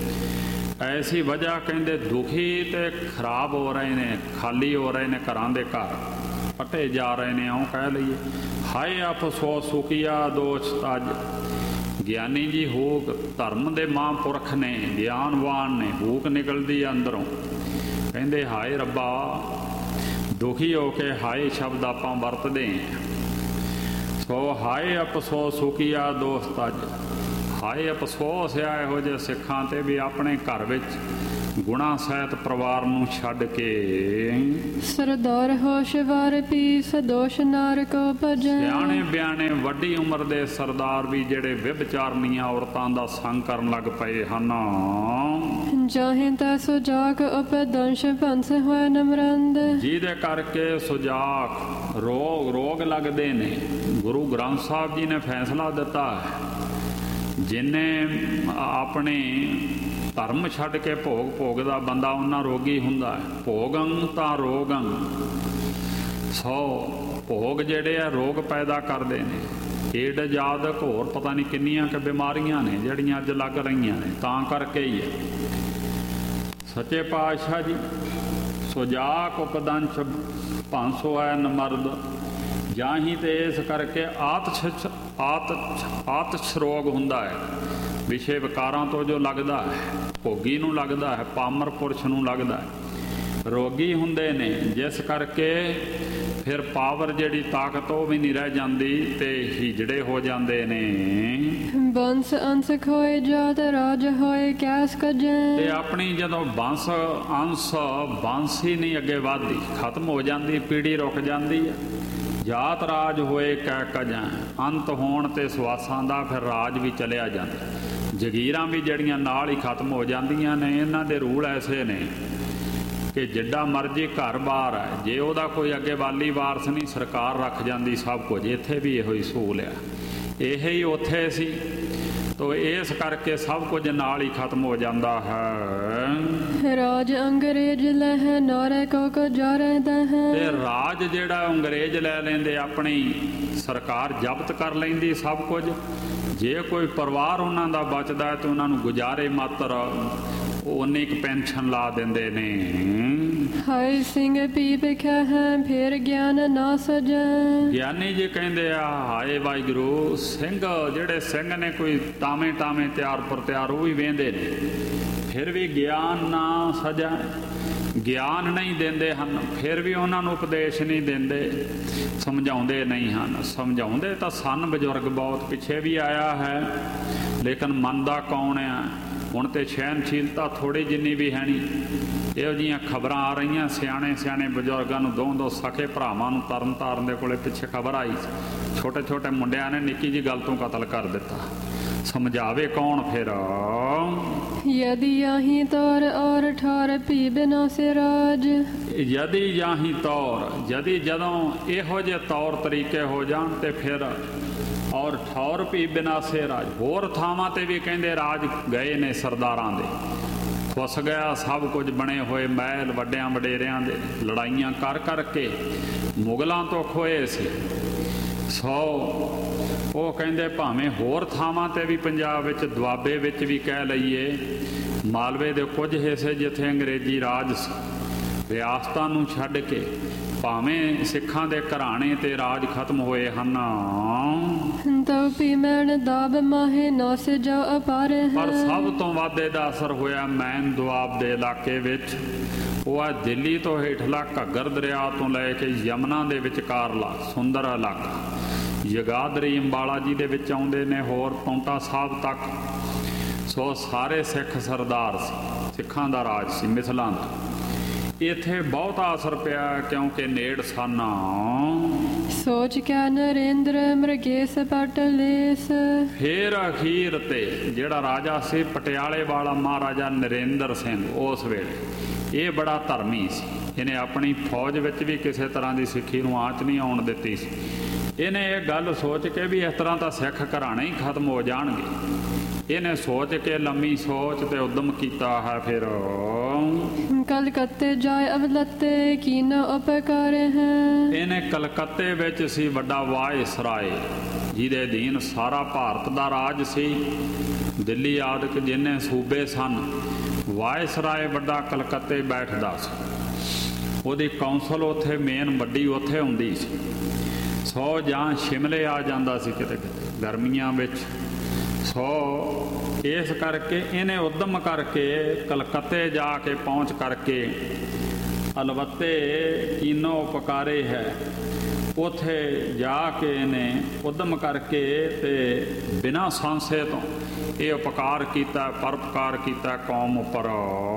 ਐਸੀ ਵਜ੍ਹਾ ਕਹਿੰਦੇ ਦੁਖੀ ਤੇ ਖਰਾਬ ਹੋ ਰਹੇ ਨੇ, ਖਾਲੀ ਹੋ ਰਹੇ ਨੇ ਘਰਾਂ ਦੇ ਘਰ, ਪਟੇ ਜਾ ਰਹੇ ਨੇ ਇਉਂ ਕਹਿ ਲਈਏ। ਹਾਏ ਅਫਸੋਸ ਸੁਖੀਆ ਦੋਸ਼ ਤਜ, ਗਿਆਨੀ ਜੀ ਹੂਕ ਧਰਮ ਦੇ ਮਹਾਂਪੁਰਖ ਨੇ, ਗਿਆਨਵਾਨ ਨੇ, ਹੂਕ ਨਿਕਲਦੀ ਅੰਦਰੋਂ। ਕਹਿੰਦੇ ਹਾਏ ਰੱਬਾ, ਦੁਖੀ ਹੋ ਕੇ ਹਾਏ ਸ਼ਬਦ ਆਪਾਂ ਵਰਤਦੇ ਹਾਂ। ਸੋ ਹਾਏ ਅਫਸੋਸ ਸੁਖੀਆ ਦੋਸ਼ ਤਜ, ਹਾਏ ਅਫਸੋਸ ਆ ਇਹੋ ਜਿਹੇ ਸਿੱਖਾਂ ਤੇ ਵੀ ਆਪਣੇ ਘਰ ਵਿੱਚ ਗੁਣਾ ਸਹਿਤ ਪਰਿਵਾਰ ਨੂੰ ਛੱਡ ਕੇ। ਸਰਦਾਰ ਹੋਸ਼ਵਾਰ ਪੀ ਸਦੋਸ਼ ਨਾਰ ਕੋ ਭਜੈ, ਸਿਆਣੇ ਬਿਆਣੇ ਵੱਡੀ ਉਮਰ ਦੇ ਸਰਦਾਰ ਵੀ ਜਿਹੜੇ ਵਿਭਚਾਰਨੀਆਂ ਔਰਤਾਂ ਦਾ ਸੰਗ ਕਰਨ ਲੱਗ ਪਏ ਹਨ। ਜਾਹੇ ਤਾਂ ਸੁਜਾਕ ਉਪਦੰਸ਼ ਭੰਸ ਹੋਏ ਨਮਰੰਦ, ਜਿਹਦੇ ਕਰਕੇ ਸੁਜਾਕ ਰੋਗ ਰੋਗ ਲੱਗਦੇ ਨੇ। ਗੁਰੂ ਗ੍ਰੰਥ ਸਾਹਿਬ ਜੀ ਨੇ ਫੈਸਲਾ ਦਿੱਤਾ ਹੈ, ਜਿਹਨੇ ਆਪਣੇ ਧਰਮ ਛੱਡ ਕੇ ਭੋਗ ਭੋਗਦਾ ਬੰਦਾ ਉਹਨਾਂ ਰੋਗੀ ਹੁੰਦਾ ਹੈ। ਭੋਗੰ ਤਾਂ ਰੋਗੰ, ਸੋ ਭੋਗ ਜਿਹੜੇ ਆ ਰੋਗ ਪੈਦਾ ਕਰਦੇ ਨੇ। ਏਡ ਜਾਦਕ ਹੋਰ ਪਤਾ ਨਹੀਂ ਕਿੰਨੀਆਂ ਕਿ ਬਿਮਾਰੀਆਂ ਨੇ ਜਿਹੜੀਆਂ ਅੱਜ ਲੱਗ ਰਹੀਆਂ ਨੇ, ਤਾਂ ਕਰਕੇ ਹੀ ਹੈ। ਸੱਚੇ ਪਾਤਸ਼ਾਹ ਜੀ ਸੁਜਾਕ ਉਪਦੰਸ਼ ਭੰਸੋ ਹੈ ਨਮਰਦ, ਜਾਹੀ ਤੇ ਇਸ ਕਰਕੇ ਆਤਸ਼ ਆਤ ਆਤਸ਼ ਰੋਗ ਹੁੰਦਾ ਹੈ। ਵਿਸ਼ੇ ਵਿਕਾਰਾਂ ਤੋਂ ਜੋ ਲੱਗਦਾ ਹੈ, ਭੋਗੀ ਨੂੰ ਲੱਗਦਾ ਹੈ, ਪਾਮਰ ਪੁਰਸ਼ ਨੂੰ ਲੱਗਦਾ ਹੈ, ਰੋਗੀ ਹੁੰਦੇ ਨੇ। ਜਿਸ ਕਰਕੇ ਫਿਰ ਪਾਵਰ ਜਿਹੜੀ ਤਾਕਤ ਉਹ ਵੀ ਨਹੀਂ ਰਹਿ ਜਾਂਦੀ ਤੇ ਹੀਜੜੇ ਹੋ ਜਾਂਦੇ ਨੇ। ਬੰਸ ਅੰਸ ਖੋਏ ਜਾਤ ਰਾਜ ਹੋਏ ਕੈਸ ਕਜੈ, ਤੇ ਆਪਣੀ ਜਦੋਂ ਬੰਸ ਅੰਸ ਬੰਸ ਹੀ ਨਹੀਂ ਅੱਗੇ ਵੱਧਦੀ, ਖਤਮ ਹੋ ਜਾਂਦੀ, ਪੀੜੀ ਰੁਕ ਜਾਂਦੀ ਹੈ। ਜਾਤ ਰਾਜ ਹੋਏ ਕੈ ਕਜੈ, ਅੰਤ ਹੋਣ ਤੇ ਸਵਾਸਾਂ ਦਾ ਫਿਰ ਰਾਜ ਵੀ ਚਲਿਆ ਜਾਂਦਾ। ਜਗੀਰਾਂ ਵੀ ਜਿਹੜੀਆਂ ਨਾਲ ਹੀ ਖਤਮ ਹੋ ਜਾਂਦੀਆਂ ਨੇ। ਇਹਨਾਂ ਦੇ ਰੂਲ ਐਸੇ ਨੇ ਕਿ ਜਿੱਡਾ ਮਰਜ਼ੀ ਘਰ ਬਾਰ ਹੈ, ਜੇ ਉਹਦਾ ਕੋਈ ਅੱਗੇ ਵਾਲੀ ਵਾਰਸ ਨਹੀਂ, ਸਰਕਾਰ ਰੱਖ ਜਾਂਦੀ ਸਭ ਕੁਝ। ਇੱਥੇ ਵੀ ਇਹੋ ਹੀ ਸਹੂਲ ਆ, ਇਹ ਹੀ ਉੱਥੇ ਸੀ। ਤੋ ਇਸ ਕਰਕੇ ਸਭ ਕੁਝ ਨਾਲ ਹੀ ਖਤਮ ਹੋ ਜਾਂਦਾ ਹੈ। ਰਾਜ ਅੰਗਰੇਜ਼ ਲਹਿ ਨਾਰੇ ਕੋ ਕੋ ਜਾ ਰਹਿਦਾ ਹੈ, ਤੇ ਰਾਜ ਜਿਹੜਾ ਅੰਗਰੇਜ਼ ਲੈ ਲੈਂਦੇ, ਆਪਣੀ ਸਰਕਾਰ ਜ਼ਬਤ ਕਰ ਲੈਂਦੀ ਸਭ ਕੁਝ। ਜੇ ਕੋਈ ਪਰਿਵਾਰ ਉਹਨਾਂ ਦਾ ਬਚਦਾ ਹੈ ਤਾਂ ਉਹਨਾਂ ਨੂੰ ਗੁਜ਼ਾਰੇ ਮਾਤਰ ਉਨੀ ਕੁ ਪੈਨਸ਼ਨ ਲਾ ਦਿੰਦੇ ਨੇ। ਹਾਏ ਸਿੰਘ ਪੀ ਭਿਖਿਆ ਹੈ ਫਿਰ ਗਿਆਨ ਨਾ ਸਜੈ, ਗਿਆਨੀ ਜੀ ਕਹਿੰਦੇ ਆ ਹਾਏ ਵਾਹਿਗੁਰੂ, ਸਿੰਘ ਜਿਹੜੇ ਸਿੰਘ ਨੇ ਕੋਈ ਟਾਵੇਂ ਟਾਵੇਂ ਤਿਆਰ ਪਰ ਤਿਆਰ ਉਹ ਵੀ ਵੇਂਦੇ ਨੇ, ਫਿਰ ਵੀ ਗਿਆਨ ਨਾ ਸਜੈ, ਗਿਆਨ ਨਹੀਂ ਦਿੰਦੇ ਹਨ। ਫਿਰ ਵੀ ਉਹਨਾਂ ਨੂੰ ਉਪਦੇਸ਼ ਨਹੀਂ ਦਿੰਦੇ, ਸਮਝਾਉਂਦੇ ਨਹੀਂ ਹਨ। ਸਮਝਾਉਂਦੇ ਤਾਂ ਸਨ ਬਜ਼ੁਰਗ, ਬਹੁਤ ਪਿੱਛੇ ਵੀ ਆਇਆ ਹੈ, ਲੇਕਿਨ ਮੰਨਦਾ ਕੌਣ ਆ? ਹੁਣ ਤੇ ਸਹਿਣਸ਼ੀਲਤਾ ਥੋੜੀ ਜਿੰਨੀ ਵੀ ਹੈ ਨਹੀਂ। ਇਹੋ ਜਿਹੀਆਂ ਖਬਰਾਂ ਆ ਰਹੀਆਂ, ਸਿਆਣੇ ਸਿਆਣੇ ਬਜ਼ੁਰਗਾਂ ਨੂੰ, ਦੋ ਦੋ ਸਕੇ ਭਰਾਵਾਂ ਨੂੰ ਤਰਨ ਤਾਰਨ ਦੇ ਕੋਲੇ ਪਿੱਛੇ ਖਬਰ ਆਈ, ਛੋਟੇ ਛੋਟੇ ਮੁੰਡਿਆਂ ਨੇ ਨਿੱਕੀ ਜਿਹੀ ਗੱਲ ਤੋਂ ਕਤਲ ਕਰ ਦਿੱਤਾ। ਸਮਝਾਵੇ ਕੌਣ ਫਿਰ? ਯਦੀ ਯਾਹੀ ਤੌਰ ਔਰ ਠਾਰ ਪੀ ਬਿਨਾ ਸਿਰਾਜ, ਯਦੀ ਯਾਹੀ ਤੌਰ, ਜਦੀ ਜਦੋਂ ਇਹੋ ਜਿਹੇ ਤੌਰ ਤਰੀਕੇ ਹੋ ਜਾਣ ਤੇ ਫਿਰ ਔਰ ਠੌਰ ਵੀ ਬਿਨਾ ਸੇ ਰਾਜ। ਹੋਰ ਥਾਵਾਂ ਤੇ ਵੀ ਕਹਿੰਦੇ ਰਾਜ ਗਏ ਨੇ ਸਰਦਾਰਾਂ ਦੇ, ਫੁੱਸ ਗਿਆ ਸਭ ਕੁਝ ਬਣੇ ਹੋਏ ਮਹਿਲ ਵੱਡਿਆਂ ਵਡੇਰਿਆਂ ਦੇ, ਲੜਾਈਆਂ ਕਰ ਕਰਕੇ ਮੁਗਲਾਂ ਤੋਂ ਖੋਏ ਸੀ। ਸੋ ਉਹ ਕਹਿੰਦੇ ਭਾਵੇਂ ਹੋਰ ਥਾਵਾਂ 'ਤੇ ਵੀ ਪੰਜਾਬ ਵਿੱਚ ਦੁਆਬੇ ਵਿੱਚ ਵੀ ਕਹਿ ਲਈਏ, ਮਾਲਵੇ ਦੇ ਕੁਝ ਹਿੱਸੇ ਜਿੱਥੇ ਅੰਗਰੇਜ਼ੀ ਰਾਜ ਸੀ, ਰਿਆਸਤਾਂ ਨੂੰ ਛੱਡ ਕੇ ਭਾਵੇਂ ਸਿੱਖਾਂ ਦੇ ਘਰਾਣੇ ਤੇ ਰਾਜ ਖਤਮ ਹੋਏ ਹਨ, ਪਰ ਸਭ ਤੋਂ ਵੱਧ ਇਹਦਾ ਅਸਰ ਹੋਇਆ ਮੈਨ ਦੁਆਬ ਦੇ ਇਲਾਕੇ ਵਿੱਚ। ਉਹ ਆ ਦਿੱਲੀ ਤੋਂ ਹੇਠਲਾ ਘੱਗਰ ਦਰਿਆ ਤੋਂ ਲੈ ਕੇ ਯਮਨਾ ਦੇ ਵਿਚਕਾਰਲਾ ਸੁੰਦਰ ਇਲਾਕਾ, ਜਗਾਦਰੀ ਅੰਬਾਲਾ ਜੀ ਦੇ ਵਿੱਚ ਆਉਂਦੇ ਨੇ, ਹੋਰ ਪੌਂਟਾ ਸਾਹਿਬ ਤੱਕ। ਸੋ ਸਾਰੇ ਸਿੱਖ ਸਰਦਾਰ ਸੀ, ਸਿੱਖਾਂ ਦਾ ਰਾਜ ਸੀ ਮਿਸਲਾਂ ਦਾ। ਇੱਥੇ ਬਹੁਤਾ ਅਸਰ ਪਿਆ ਕਿਉਂਕਿ ਨੇੜ ਸਨ ਸੋਚ ਕੇ ਨਰਿੰਦਰ ਮ੍ਰਿਗੇਸ਼ ਪਟਲੇਸ। ਫੇਰ ਅਖੀਰ ਤੇ ਜਿਹੜਾ ਰਾਜਾ ਸੀ ਪਟਿਆਲੇ ਵਾਲਾ ਮਹਾਰਾਜਾ ਨਰਿੰਦਰ ਸਿੰਘ, ਉਸ ਵੇਲੇ ਇਹ ਬੜਾ ਧਰਮੀ ਸੀ। ਇਹਨੇ ਆਪਣੀ ਫੌਜ ਵਿੱਚ ਵੀ ਕਿਸੇ ਤਰ੍ਹਾਂ ਦੀ ਸਿੱਖੀ ਨੂੰ ਆਂਚ ਨਹੀਂ ਆਉਣ ਦਿੱਤੀ ਸੀ। ਇਹਨੇ ਇਹ ਗੱਲ ਸੋਚ ਕੇ ਵੀ ਇਸ ਤਰ੍ਹਾਂ ਤਾਂ ਸਿੱਖ ਘਰਾਣੇ ਹੀ ਖਤਮ ਹੋ ਜਾਣਗੇ, ਇਹਨੇ ਸੋਚ ਕੇ ਲੰਮੀ ਸੋਚ ਤੇ ਉਦਮ ਕੀਤਾ ਹੈ। ਫਿਰ ਕਲਕੱਤੇ ਜਾਏ ਅਵਲੱਤੇ ਕੀ ਨ ਉਪਕਾਰ ਹੈ। ਇਹਨੇ ਕਲਕੱਤੇ ਵਿੱਚ ਸੀ ਵੱਡਾ ਵਾਇਸਰਾਏ, ਜਿਹਦੇ ਅਧੀਨ ਸਾਰਾ ਭਾਰਤ ਦਾ ਰਾਜ ਸੀ। ਦਿੱਲੀ ਆਦਿਕ ਜਿੰਨੇ ਸੂਬੇ ਸਨ, ਵਾਇਸਰਾਏ ਵੱਡਾ ਕਲਕੱਤੇ ਬੈਠਦਾ ਸੀ। ਉਹਦੀ ਕੌਂਸਲ ਉੱਥੇ ਮੇਨ ਵੱਡੀ ਉੱਥੇ ਹੁੰਦੀ ਸੀ। ਸੌ ਜਾਂ ਸ਼ਿਮਲੇ ਆ ਜਾਂਦਾ ਸੀ ਕਿਤੇ ਕਿਤੇ ਗਰਮੀਆਂ ਵਿੱਚ। ਸੋ ਇਸ ਕਰਕੇ ਇਹਨੇ ਉਦਮ ਕਰਕੇ ਕਲਕੱਤੇ ਜਾ ਕੇ ਪਹੁੰਚ ਕਰਕੇ ਅਲਵੱਤੇ ਕੀਨੋ ਉਪਕਾਰੇ ਹੈ, ਉੱਥੇ ਜਾ ਕੇ ਇਹਨੇ ਉਦਮ ਕਰਕੇ ਤੇ ਬਿਨਾਂ ਸਾਂਸੇ ਤੋਂ ਇਹ ਉਪਕਾਰ ਕੀਤਾ, ਪਰਉਪਕਾਰ ਕੀਤਾ ਕੌਮ ਉੱਪਰ।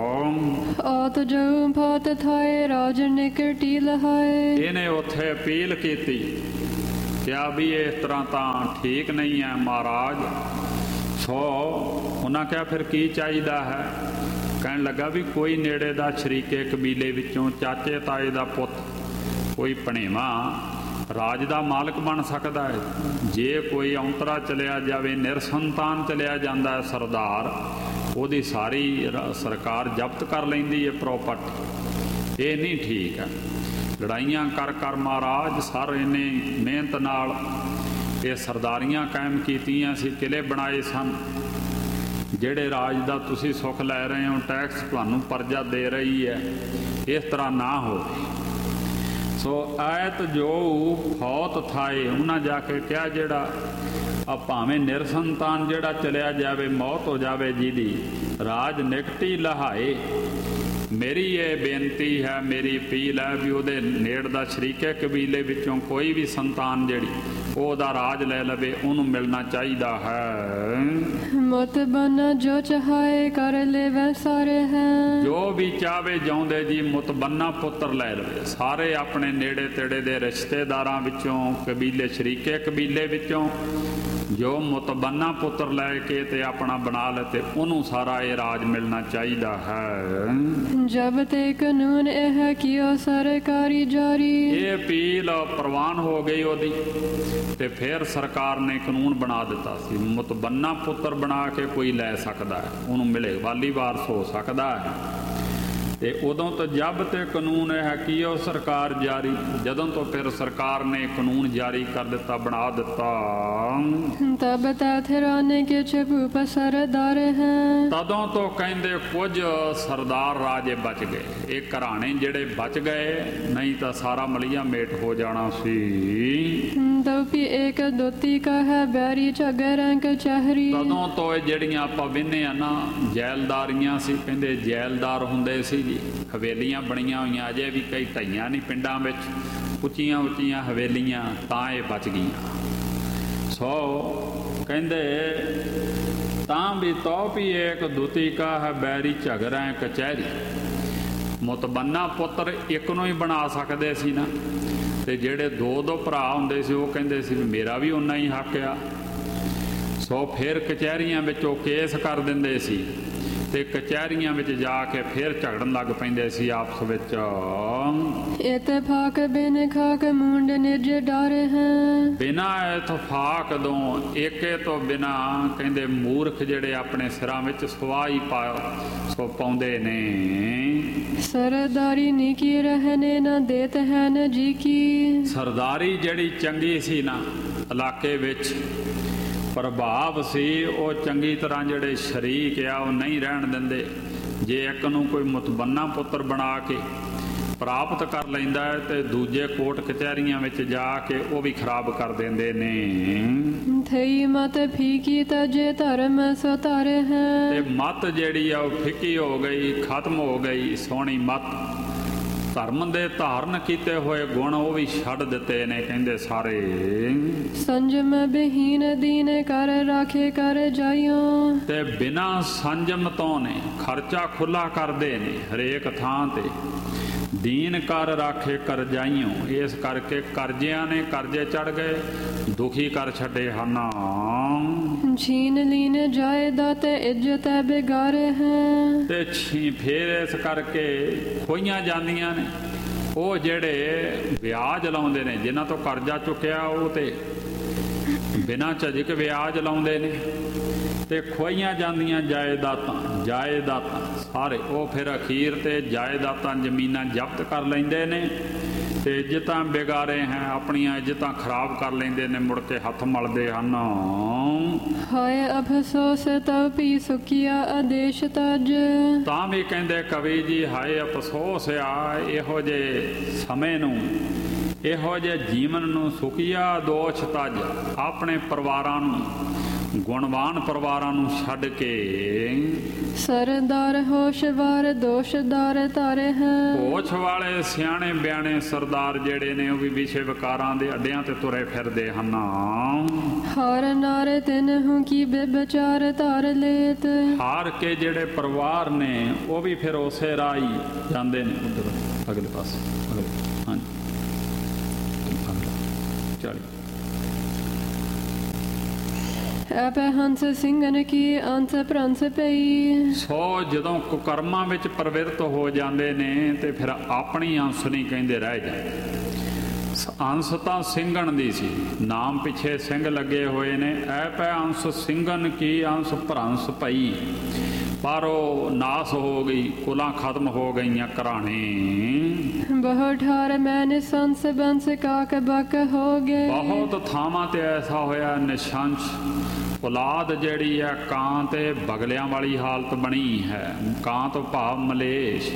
ਆਤ ਜੋ ਭਾਤ ਥਾਏ ਰਾਜ ਨਿਕਟੀ ਲਹਾਏ। ਇਹਨੇ ਉੱਥੇ ਅਪੀਲ ਕੀਤੀ, ਕਿਹਾ ਵੀ ਇਸ ਤਰ੍ਹਾਂ ਤਾਂ ਠੀਕ ਨਹੀਂ ਹੈ ਮਹਾਰਾਜ। ਸੋ ਉਹਨਾਂ ਕਿਹਾ ਫਿਰ ਕੀ ਚਾਹੀਦਾ ਹੈ? ਕਹਿਣ ਲੱਗਾ ਵੀ ਕੋਈ ਨੇੜੇ ਦਾ ਸ਼ਰੀਕੇ ਕਬੀਲੇ ਵਿੱਚੋਂ ਚਾਚੇ ਤਾਏ ਦਾ ਪੁੱਤ, ਕੋਈ ਭਣੇਵਾਂ ਰਾਜ ਦਾ ਮਾਲਕ ਬਣ ਸਕਦਾ ਹੈ। ਜੇ ਕੋਈ ਔਂਤਰਾ ਚਲਿਆ ਜਾਵੇ, ਨਿਰਸੰਤਾਨ ਚਲਿਆ ਜਾਂਦਾ ਹੈ ਸਰਦਾਰ, ਉਹਦੀ ਸਾਰੀ ਸਰਕਾਰ ਜ਼ਬਤ ਕਰ ਲੈਂਦੀ ਹੈ ਪ੍ਰੋਪਰਟੀ। ਇਹ ਨਹੀਂ ਠੀਕ ਹੈ। ਲੜਾਈਆਂ ਕਰ ਕਰ ਮਹਾਰਾਜ ਸਰ ਇਹਨੇ ਮਿਹਨਤ ਨਾਲ ਇਹ ਸਰਦਾਰੀਆਂ ਕਾਇਮ ਕੀਤੀਆਂ ਸੀ, ਕਿਲੇ ਬਣਾਏ ਸਨ। ਜਿਹੜੇ ਰਾਜ ਦਾ ਤੁਸੀਂ ਸੁੱਖ ਲੈ ਰਹੇ ਹੋ, ਟੈਕਸ ਤੁਹਾਨੂੰ ਪਰਜਾ ਦੇ ਰਹੀ ਹੈ, ਇਸ ਤਰ੍ਹਾਂ ਨਾ ਹੋਵੇ। ਸੋ ਐਤ ਜੋ ਫੌਤ ਥਾਏ, ਉਹਨਾਂ ਜਾ ਕੇ ਕਿਹਾ ਜਿਹੜਾ ਆ ਭਾਵੇਂ ਨਿਰਸੰਤਾਨ ਜਿਹੜਾ ਚਲਿਆ ਜਾਵੇ, ਮੌਤ ਹੋ ਜਾਵੇ ਜਿਹਦੀ, ਰਾਜ ਨਿਕਟੀ ਲਹਾਏ। ਮੇਰੀ ਇਹ ਬੇਨਤੀ ਹੈ, ਮੇਰੀ ਅਪੀਲ ਹੈ ਵੀ ਉਹਦੇ ਨੇੜ ਦਾ ਸ਼ਰੀਕੇ ਕਬੀਲੇ ਵਿੱਚੋਂ ਕੋਈ ਵੀ ਸੰਤਾਨ ਜਿਹੜੀ ਉਹਦਾ ਰਾਜ ਲੈ ਲਵੇ, ਉਹਨੂੰ ਮਿਲਣਾ ਚਾਹੀਦਾ ਹੈ। ਮਤ ਬਨ ਜੋ ਚਾਹੇ ਕਰ ਲੈਵੇ ਸਾਰੇ ਹੈ। ਜੋ ਵੀ ਚਾਹਵੇ ਜਾਉਂਦੇ ਜੀ ਮੁਤਬੰਨਾ ਪੁੱਤਰ ਲੈ ਲਵੇ। ਸਾਰੇ ਆਪਣੇ ਨੇੜੇ ਤੇੜੇ ਦੇ ਰਿਸ਼ਤੇਦਾਰਾਂ ਵਿੱਚੋਂ, ਕਬੀਲੇ ਸ਼ਰੀਕੇ ਕਬੀਲੇ ਵਿੱਚੋਂ ਜੋ ਮੁਤਬੰਨਾ ਪੁੱਤਰ ਲੈ ਕੇ ਤੇ ਆਪਣਾ ਬਣਾ ਲੈ, ਤੇ ਉਹਨੂੰ ਸਾਰਾ ਇਹ ਰਾਜ ਮਿਲਣਾ ਚਾਹੀਦਾ ਹੈ। ਜਬ ਤੇ ਕਾਨੂੰਨ ਇਹ ਕੀਓ ਸਰਕਾਰੀ ਜਾਰੀ। ਇਹ ਅਪੀਲ ਪ੍ਰਵਾਨ ਹੋ ਗਈ ਉਹਦੀ, ਤੇ ਫਿਰ ਸਰਕਾਰ ਨੇ ਕਾਨੂੰਨ ਬਣਾ ਦਿੱਤਾ ਸੀ, ਮੁਤਬੰਨਾ ਪੁੱਤਰ ਬਣਾ ਕੇ ਕੋਈ ਲੈ ਸਕਦਾ ਹੈ, ਉਹਨੂੰ ਮਿਲੇ, ਵਾਲੀ ਵਾਰਸ ਹੋ ਸਕਦਾ ਹੈ। ਤੇ ਉਦੋਂ ਤੋਂ ਜਬ ਤੇ ਕਾਨੂੰਨ ਇਹ ਕੀ ਉਹ ਸਰਕਾਰ ਜਾਰੀ, ਜਦੋਂ ਤੋਂ ਫਿਰ ਸਰਕਾਰ ਨੇ ਕਾਨੂੰਨ ਜਾਰੀ ਕਰ ਦਿੱਤਾ, ਬਣਾ ਦਿੱਤਾ। ਤਬ ਤਥਰਾਨੇ ਕੇ ਛਪੂਪ ਸਰਦਾਰ ਹੈ। ਤਦੋਂ ਤੋਂ ਕਹਿੰਦੇ ਕੁਝ ਸਰਦਾਰ ਰਾਜੇ ਬਚ ਗਏ। ਇਹ ਘਰਾਣੇ ਜਿਹੜੇ ਬਚ ਗਏ, ਨਹੀਂ ਤਾਂ ਸਾਰਾ ਮਲੀਆ ਮੇਟ ਹੋ ਜਾਣਾ ਸੀ। ਦੋਪੀ ਇੱਕ ਦੋਤੀ ਕਾ ਹੈ ਬੈਰੀ ਝਗਰਾਂ ਕਚਹਿਰੀ। ਤਦੋਂ ਤੋਂ ਇਹ ਜਿਹੜੀਆਂ ਆਪਾਂ ਵਿੰਨੇ ਆ ਨਾ, ਜੈਲਦਾਰੀਆਂ ਸੀ, ਕਹਿੰਦੇ ਜੈਲਦਾਰ ਹੁੰਦੇ ਸੀ ਜੀ। ਹਵੇਲੀਆਂ ਬਣੀਆਂ ਹੋਈਆਂ, ਅਜੇ ਵੀ ਕਈ ਢਾਈਆਂ ਨਹੀਂ ਪਿੰਡਾਂ ਵਿੱਚ, ਉੱਚੀਆਂ ਉੱਚੀਆਂ ਹਵੇਲੀਆਂ, ਤਾਂ ਇਹ ਬਚ ਗਈਆਂ। ਸੋ ਕਹਿੰਦੇ ਤਾਂ ਵੀ ਤੋਪੀ ਇੱਕ ਦੁਤੀ ਕਾ ਹੈ ਬੈਰੀ ਝਗਰਾਂ ਕਚਹਿਰੀ। ਮੁਤਬੰਨਾ ਪੁੱਤਰ ਇੱਕ ਨੂੰ ਹੀ ਬਣਾ ਸਕਦੇ ਸੀ ਨਾ, ਤੇ ਜਿਹੜੇ ਦੋ ਦੋ ਭਰਾ ਹੁੰਦੇ ਸੀ ਉਹ ਕਹਿੰਦੇ ਸੀ ਵੀ ਮੇਰਾ ਵੀ ਓਨਾ ਹੀ ਹੱਕ ਆ। ਸੋ ਫਿਰ ਕਚਹਿਰੀਆਂ ਵਿੱਚ ਉਹ ਕੇਸ ਕਰ ਦਿੰਦੇ ਸੀ ਤੇ ਕਚਹਿਰੀਆਂ ਵਿੱਚ ਜਾ ਕੇ ਫਿਰ ਝਗੜਨ ਲੱਗ ਪੈਂਦੇ ਸੀ ਆਪਸ ਵਿੱਚ। ਇਤਫਾਕ ਬਿਨ ਖਾਕ ਮੁੰਡ ਨਿਜ ਡਰ ਹੈ। ਬਿਨਾਂ ਇਤਫਾਕ ਤੋਂ ਏਕੇ ਤੋਂ ਬਿਨਾਂ ਕਹਿੰਦੇ ਮੂਰਖ ਜਿਹੜੇ ਆਪਣੇ ਸਿਰਾਂ ਵਿੱਚ ਸਵਾਹ ਹੀ ਪਾ ਸੋ ਪਾਉਂਦੇ ਨੇ। ਸਰਦਾਰੀ ਨੀਕੀ ਰਹਿਨੇ ਨਾ ਦੇਤ ਹੈ ਨਾ ਜੀ ਕੀ। ਸਰਦਾਰੀ ਜਿਹੜੀ ਚੰਗੀ ਸੀ ਨਾ ਇਲਾਕੇ ਵਿੱਚ ਪ੍ਰਭਾਵ ਸੀ, ਉਹ ਚੰਗੀ ਤਰ੍ਹਾਂ ਜਿਹੜੇ ਸ਼ਰੀਕ ਆ ਉਹ ਨਹੀਂ ਰਹਿਣ ਦਿੰਦੇ। ਜੇ ਇੱਕ ਨੂੰ ਕੋਈ ਮੁਤਬੰਨਾ ਪੁੱਤਰ ਬਣਾ ਕੇ ਪ੍ਰਾਪਤ ਕਰ ਲੈਂਦਾ ਹੈ ਤੇ ਦੂਜੇ ਕੋਰਟ ਕਚਹਿਰੀਆਂ ਵਿੱਚ ਜਾ ਕੇ ਉਹ ਵੀ ਖਰਾਬ ਕਰ ਦਿੰਦੇ ਨੇ। ਥਈ ਮਤ ਫੀਕੀ ਤਜੇ ਧਰਮ ਸੋ ਧਰ ਹੈ। ਤੇ ਮਤ ਜਿਹੜੀ ਆ ਉਹ ਫਿੱਕੀ ਹੋ ਗਈ, ਖਤਮ ਹੋ ਗਈ। ਸੋਹਣੀ ਮਤ ਧਰਮ ਦੇ ਧਾਰਨ ਕੀਤੇ ਹੋਏ ਗੁਣ ਉਹ ਵੀ ਛੱਡ ਦਿੱਤੇ ਨੇ ਕਹਿੰਦੇ ਸਾਰੇ। ਸੰਜਮ ਬਹੀਨ ਦੀਨ ਕਰ ਰਾਖੇ ਕਰ ਜਾਇਓ। ਤੇ ਬਿਨਾਂ ਸੰਜਮ ਤੋਂ ਨੇ ਖਰਚਾ ਖੁੱਲਾ ਕਰਦੇ ਨੇ ਹਰੇਕ ਥਾਂ ਤੇ। ਦੀਨ ਕਰ ਰਾਖੇ ਕਰ ਜਾਈਓ, ਇਸ ਕਰਕੇ ਕਰਜ਼ਿਆਂ ਨੇ ਕਰਜ਼ੇ ਚੜ ਗਏ, ਦੁਖੀ ਕਰ ਛੱਡੇ ਹਨ। ਛੀਨ ਲੀਨ ਜਾਇਦਾ ਤੇ ਇੱਜ਼ਤ ਬਿਗਾਰ ਹੈ। ਤੇ ਛੀ ਫੇਰ ਇਸ ਕਰਕੇ ਖੋਈਆਂ ਜਾਂਦੀਆਂ ਨੇ ਉਹ ਜਿਹੜੇ ਵਿਆਜ ਲਾਉਂਦੇ ਨੇ, ਜਿਨ੍ਹਾਂ ਤੋਂ ਕਰਜ਼ਾ ਚੁੱਕਿਆ ਉਹ ਤੇ ਬਿਨਾਂ ਝਿਜਕ ਵਿਆਜ ਲਾਉਂਦੇ ਨੇ ਤੇ ਖੋਈਆਂ ਜਾਂਦੀਆਂ ਜਾਇਦਾਤਾਂ। ਜਾਇਦਾਤਾਂ ਸਾਰੇ ਉਹ ਫਿਰ ਅਖੀਰ ਤੇ ਜਾਇਦਾਤਾਂ ਜ਼ਮੀਨਾਂ ਜ਼ਬਤ ਕਰ ਲੈਂਦੇ ਨੇ ਤੇ ਇੱਜ਼ਤਾਂ ਬਿਗਾਰੇ ਹੈ, ਆਪਣੀਆਂ ਇੱਜ਼ਤਾਂ ਖਰਾਬ ਕਰ ਲੈਂਦੇ ਨੇ, ਮੁੜ ਕੇ ਹੱਥ ਮਲਦੇ ਹਨ। ਹਾਏ ਅਫਸੋਸ ਤਉ ਪੀ ਸੁਖੀਆ ਆਦੇਸ਼ ਤਜ। ਤਾਂ ਵੀ ਕਹਿੰਦੇ ਕਵੀ ਜੀ ਹਾਏ ਅਫਸੋਸ ਆ ਇਹੋ ਜਿਹੇ ਸਮੇਂ ਨੂੰ, ਇਹੋ ਜਿਹੇ ਜੀਵਨ ਨੂੰ। ਸੁਖੀਆ ਦੋਸ਼ ਤਜ, ਆਪਣੇ ਪਰਿਵਾਰਾਂ ਨੂੰ, ਗੁਣਵਾਨ ਪਰਿਵਾਰਾਂ ਨੂੰ ਛੱਡ ਕੇ। ਸਰਦਾਰ ਹੋਸ਼ਵਾਰ ਦੋਸ਼ਦਾਰ ਧਰ ਹੈ। ਹੋਸ਼ ਵਾਲੇ ਸਿਆਣੇ ਬਿਆਣੇ ਸਰਦਾਰ ਜਿਹੜੇ ਨੇ ਉਹ ਵੀ ਵਿਸ਼ੇ ਵਿਕਾਰਾਂ ਦੇ ਅੱਡਿਆਂ ਤੇ ਤੁਰੇ ਫਿਰਦੇ ਹਨ। ਹਾਰ ਨਾਰ ਤਿਨਹੁ ਕੀ ਬੇਬਚਾਰ ਧਾਰ ਲੇਤ। ਹਾਰ ਕੇ ਜਿਹੜੇ ਪਰਿਵਾਰ ਨੇ ਉਹ ਵੀ ਫਿਰ ਉਸੇ ਰਾਹ ਹੀ ਜਾਂਦੇ ਨੇ। ਉਧਰ ਅਗਲੇ ਪਾਸੇ ਅਗਲੇ ਹਾਂਜੀ ਚਾਲੀ। ਐਪੈ ਹੰਸ ਸਿੰਘਨ ਕੀ ਅੰਸ ਭ੍ਰੰਸ ਪਈ। ਸੋ ਜਦੋਂ ਕੁਕਰਮਾਂ ਵਿੱਚ ਪ੍ਰਵਿਰਤ ਹੋ ਜਾਂਦੇ ਨੇ ਤੇ ਫਿਰ ਆਪਣੀ ਅੰਸ ਨਹੀਂ ਕਹਿੰਦੇ ਰਹਿ ਜਾਂਦੇ। ਅੰਸ ਤਾਂ ਸਿੰਘਣ ਦੀ ਸੀ, ਨਾਮ ਪਿੱਛੇ ਸਿੰਘ ਲੱਗੇ ਹੋਏ ਨੇ। ਐਪੈ ਅੰਸ ਸਿੰਘਨ ਕੀ ਅੰਸ ਭ੍ਰੰਸ ਪਈ, ਪਰ ਉਹ ਨਾਸ ਹੋ ਗਈ, ਕੁਲਾਂ ਖਤਮ ਹੋ ਗਈਆਂ ਘਰਾਣੇ। ਬਹੁ ਠਾਰ ਮੈਂ ਨਿਸੰਸ ਬੰਸ ਕਾਕ ਬਕ ਹੋ ਗਏ। ਬਹੁਤ ਥਾਵਾਂ ਤੇ ਐਸਾ ਹੋਇਆ ਨਿਸ਼ੰਸ ਔਲਾਦ ਜਿਹੜੀ ਹੈ ਕਾਂ ਤੇ ਬਗਲਿਆਂ ਵਾਲੀ ਹਾਲਤ ਬਣੀ ਹੈ। ਕਾਂ ਤੋਂ ਭਾਵ ਮਲੇਸ਼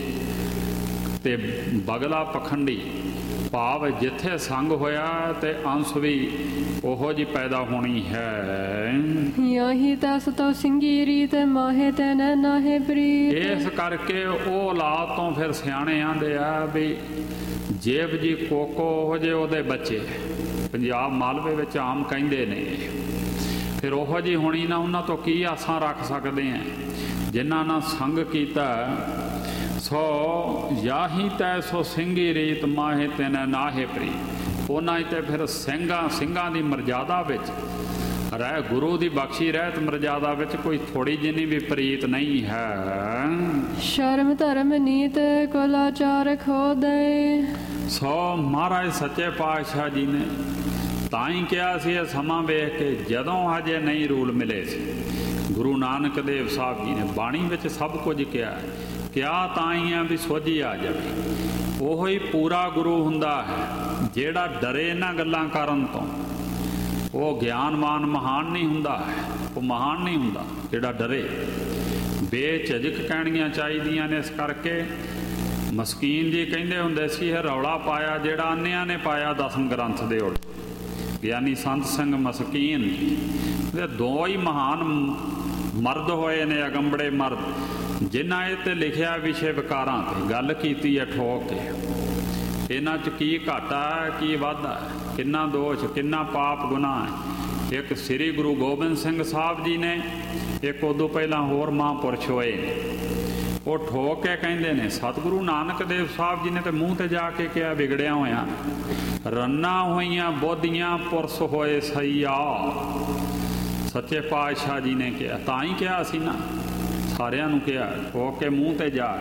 ਤੇ ਬਗਲਾ ਪਖੰਡੀ, ਭਾਵ ਜਿੱਥੇ ਸੰਗ ਹੋਇਆ ਤੇ ਅੰਸ਼ ਵੀ ਉਹੋ ਜਿਹੀ ਪੈਦਾ ਹੋਣੀ ਹੈ। ਯਾਹੀ ਤਸ ਤੋ ਸਿੰਗੀਰੀ ਤੇ ਮਾਹੇ ਤੇ ਨਾਹੇ ਪ੍ਰੀਤ। ਇਸ ਕਰਕੇ ਉਹ ਔਲਾਦ ਤੋਂ ਫਿਰ ਸਿਆਣੇ ਆਂਦੇ ਆ ਵੀ ਜੇਬ ਜੀ ਕੋਕੋ ਉਹ ਜੇ ਉਹਦੇ ਬੱਚੇ। ਪੰਜਾਬ ਮਾਲਵੇ ਵਿੱਚ ਆਮ ਕਹਿੰਦੇ ਨੇ। ਫਿਰ ਉਹੋ ਜਿਹੀ ਹੋਣੀ ਨਾ, ਉਹਨਾਂ ਤੋਂ ਕੀ ਆਸਾਂ ਰੱਖ ਸਕਦੇ ਆ ਜਿਨ੍ਹਾਂ ਨਾਲ ਸੰਗ ਕੀਤਾ। ਸੋ ਯਾਹੀ ਤੈ ਸੋ ਸਿੰਘੀ ਰੀਤ ਮਾਹੇ ਤੈਨ ਨਾਹੇ ਪ੍ਰੀਤ। ਉਹਨਾਂ ਹੀ ਤੇ ਫਿਰ ਸਿੰਘਾਂ ਸਿੰਘਾਂ ਦੀ ਮਰਜ਼ਾਦਾ ਵਿੱਚ ਰਹਿ, ਗੁਰੂ ਦੀ ਬਖਸ਼ੀ ਰਹਿਤ ਮਰਜ਼ਾਦਾ ਵਿੱਚ ਕੋਈ ਥੋੜੀ ਜਿੰਨੀ ਵੀ ਪ੍ਰੀਤ ਨਹੀਂ ਹੈ। ਸ਼ਰਮ ਧਰਮ ਨੀਤ ਕੁਲਾਚਾਰ ਖੋ ਦੇ। ਸੋ ਮਹਾਰਾਜ ਸੱਚੇ ਪਾਤਸ਼ਾਹ ਜੀ ਨੇ ਤਾਂ ਹੀ ਕਿਹਾ ਸੀ ਇਹ ਸਮਾਂ ਵੇਖ ਕੇ ਜਦੋਂ ਹਜੇ ਨਹੀਂ ਰੂਲ ਮਿਲੇ ਸੀ। ਗੁਰੂ ਨਾਨਕ ਦੇਵ ਸਾਹਿਬ ਜੀ ਨੇ ਬਾਣੀ ਵਿੱਚ ਸਭ ਕੁਝ ਕਿਹਾ। ਕਿਹਾ ਤਾਂ ਹੀ ਆ ਵੀ ਸੋਝੀ ਆ ਜਾਵੇ। ਉਹੋ ਹੀ ਪੂਰਾ ਗੁਰੂ ਹੁੰਦਾ ਹੈ ਜਿਹੜਾ ਡਰੇ ਇਹਨਾਂ ਗੱਲਾਂ ਕਰਨ ਤੋਂ। ਉਹ ਗਿਆਨਵਾਨ ਮਹਾਨ ਨਹੀਂ ਹੁੰਦਾ ਹੈ, ਉਹ ਮਹਾਨ ਨਹੀਂ ਹੁੰਦਾ ਜਿਹੜਾ ਡਰੇ। ਬੇਝਿਜਕ ਕਹਿਣੀਆਂ ਚਾਹੀਦੀਆਂ ਨੇ। ਇਸ ਕਰਕੇ ਮਸਕੀਨ ਜੀ ਕਹਿੰਦੇ ਹੁੰਦੇ ਸੀ ਇਹ ਰੌਲਾ ਪਾਇਆ ਜਿਹੜਾ ਅੰਨਿਆਂ ਨੇ ਪਾਇਆ ਦਸਮ ਗ੍ਰੰਥ ਦੇ ਉਲਟ। ਗਿਆਨੀ ਸੰਤ ਸਿੰਘ ਮਸਕੀਨ ਦੇ ਦੋ ਹੀ ਮਹਾਨ ਮਰਦ ਹੋਏ ਨੇ, ਅਗੰਬੜੇ ਮਰਦ, ਜਿਨ੍ਹਾਂ ਇਹ ਤੇ ਲਿਖਿਆ ਵਿਸ਼ੇ ਵਿਕਾਰਾਂ ਤੇ ਗੱਲ ਕੀਤੀ ਹੈ ਠੋਕ ਕੇ। ਇਹਨਾਂ 'ਚ ਕੀ ਘਾਟਾ ਕੀ ਵਾਧਾ, ਕਿੰਨਾ ਦੋਸ਼, ਕਿੰਨਾ ਪਾਪ ਗੁਨਾਹ ਹੈ। ਇੱਕ ਸ੍ਰੀ ਗੁਰੂ ਗੋਬਿੰਦ ਸਿੰਘ ਸਾਹਿਬ ਜੀ ਨੇ, ਇੱਕ ਉਦੋਂ ਪਹਿਲਾਂ ਹੋਰ ਮਹਾਂਪੁਰਸ਼ ਹੋਏ ਨੇ। ਉਹ ਠੋਕ ਕੇ ਕਹਿੰਦੇ ਨੇ। ਸਤਿਗੁਰੂ ਨਾਨਕ ਦੇਵ ਸਾਹਿਬ ਜੀ ਨੇ ਤੇ ਮੂੰਹ ਤੇ ਜਾ ਕੇ ਕਿਹਾ ਵਿਗੜਿਆ ਹੋਇਆ, ਰੰਨਾਂ ਹੋਈਆਂ ਬੋਧੀਆਂ ਪੁਰਸ਼ ਹੋਏ ਸਈਆ। ਸੱਚੇ ਪਾਤਸ਼ਾਹ ਜੀ ਨੇ ਕਿਹਾ, ਤਾਂ ਹੀ ਕਿਹਾ ਸੀ ਨਾ ਸਾਰਿਆਂ ਨੂੰ ਕਿਹਾ ਹੋ ਕੇ ਮੂੰਹ ਤੇ ਜਾ।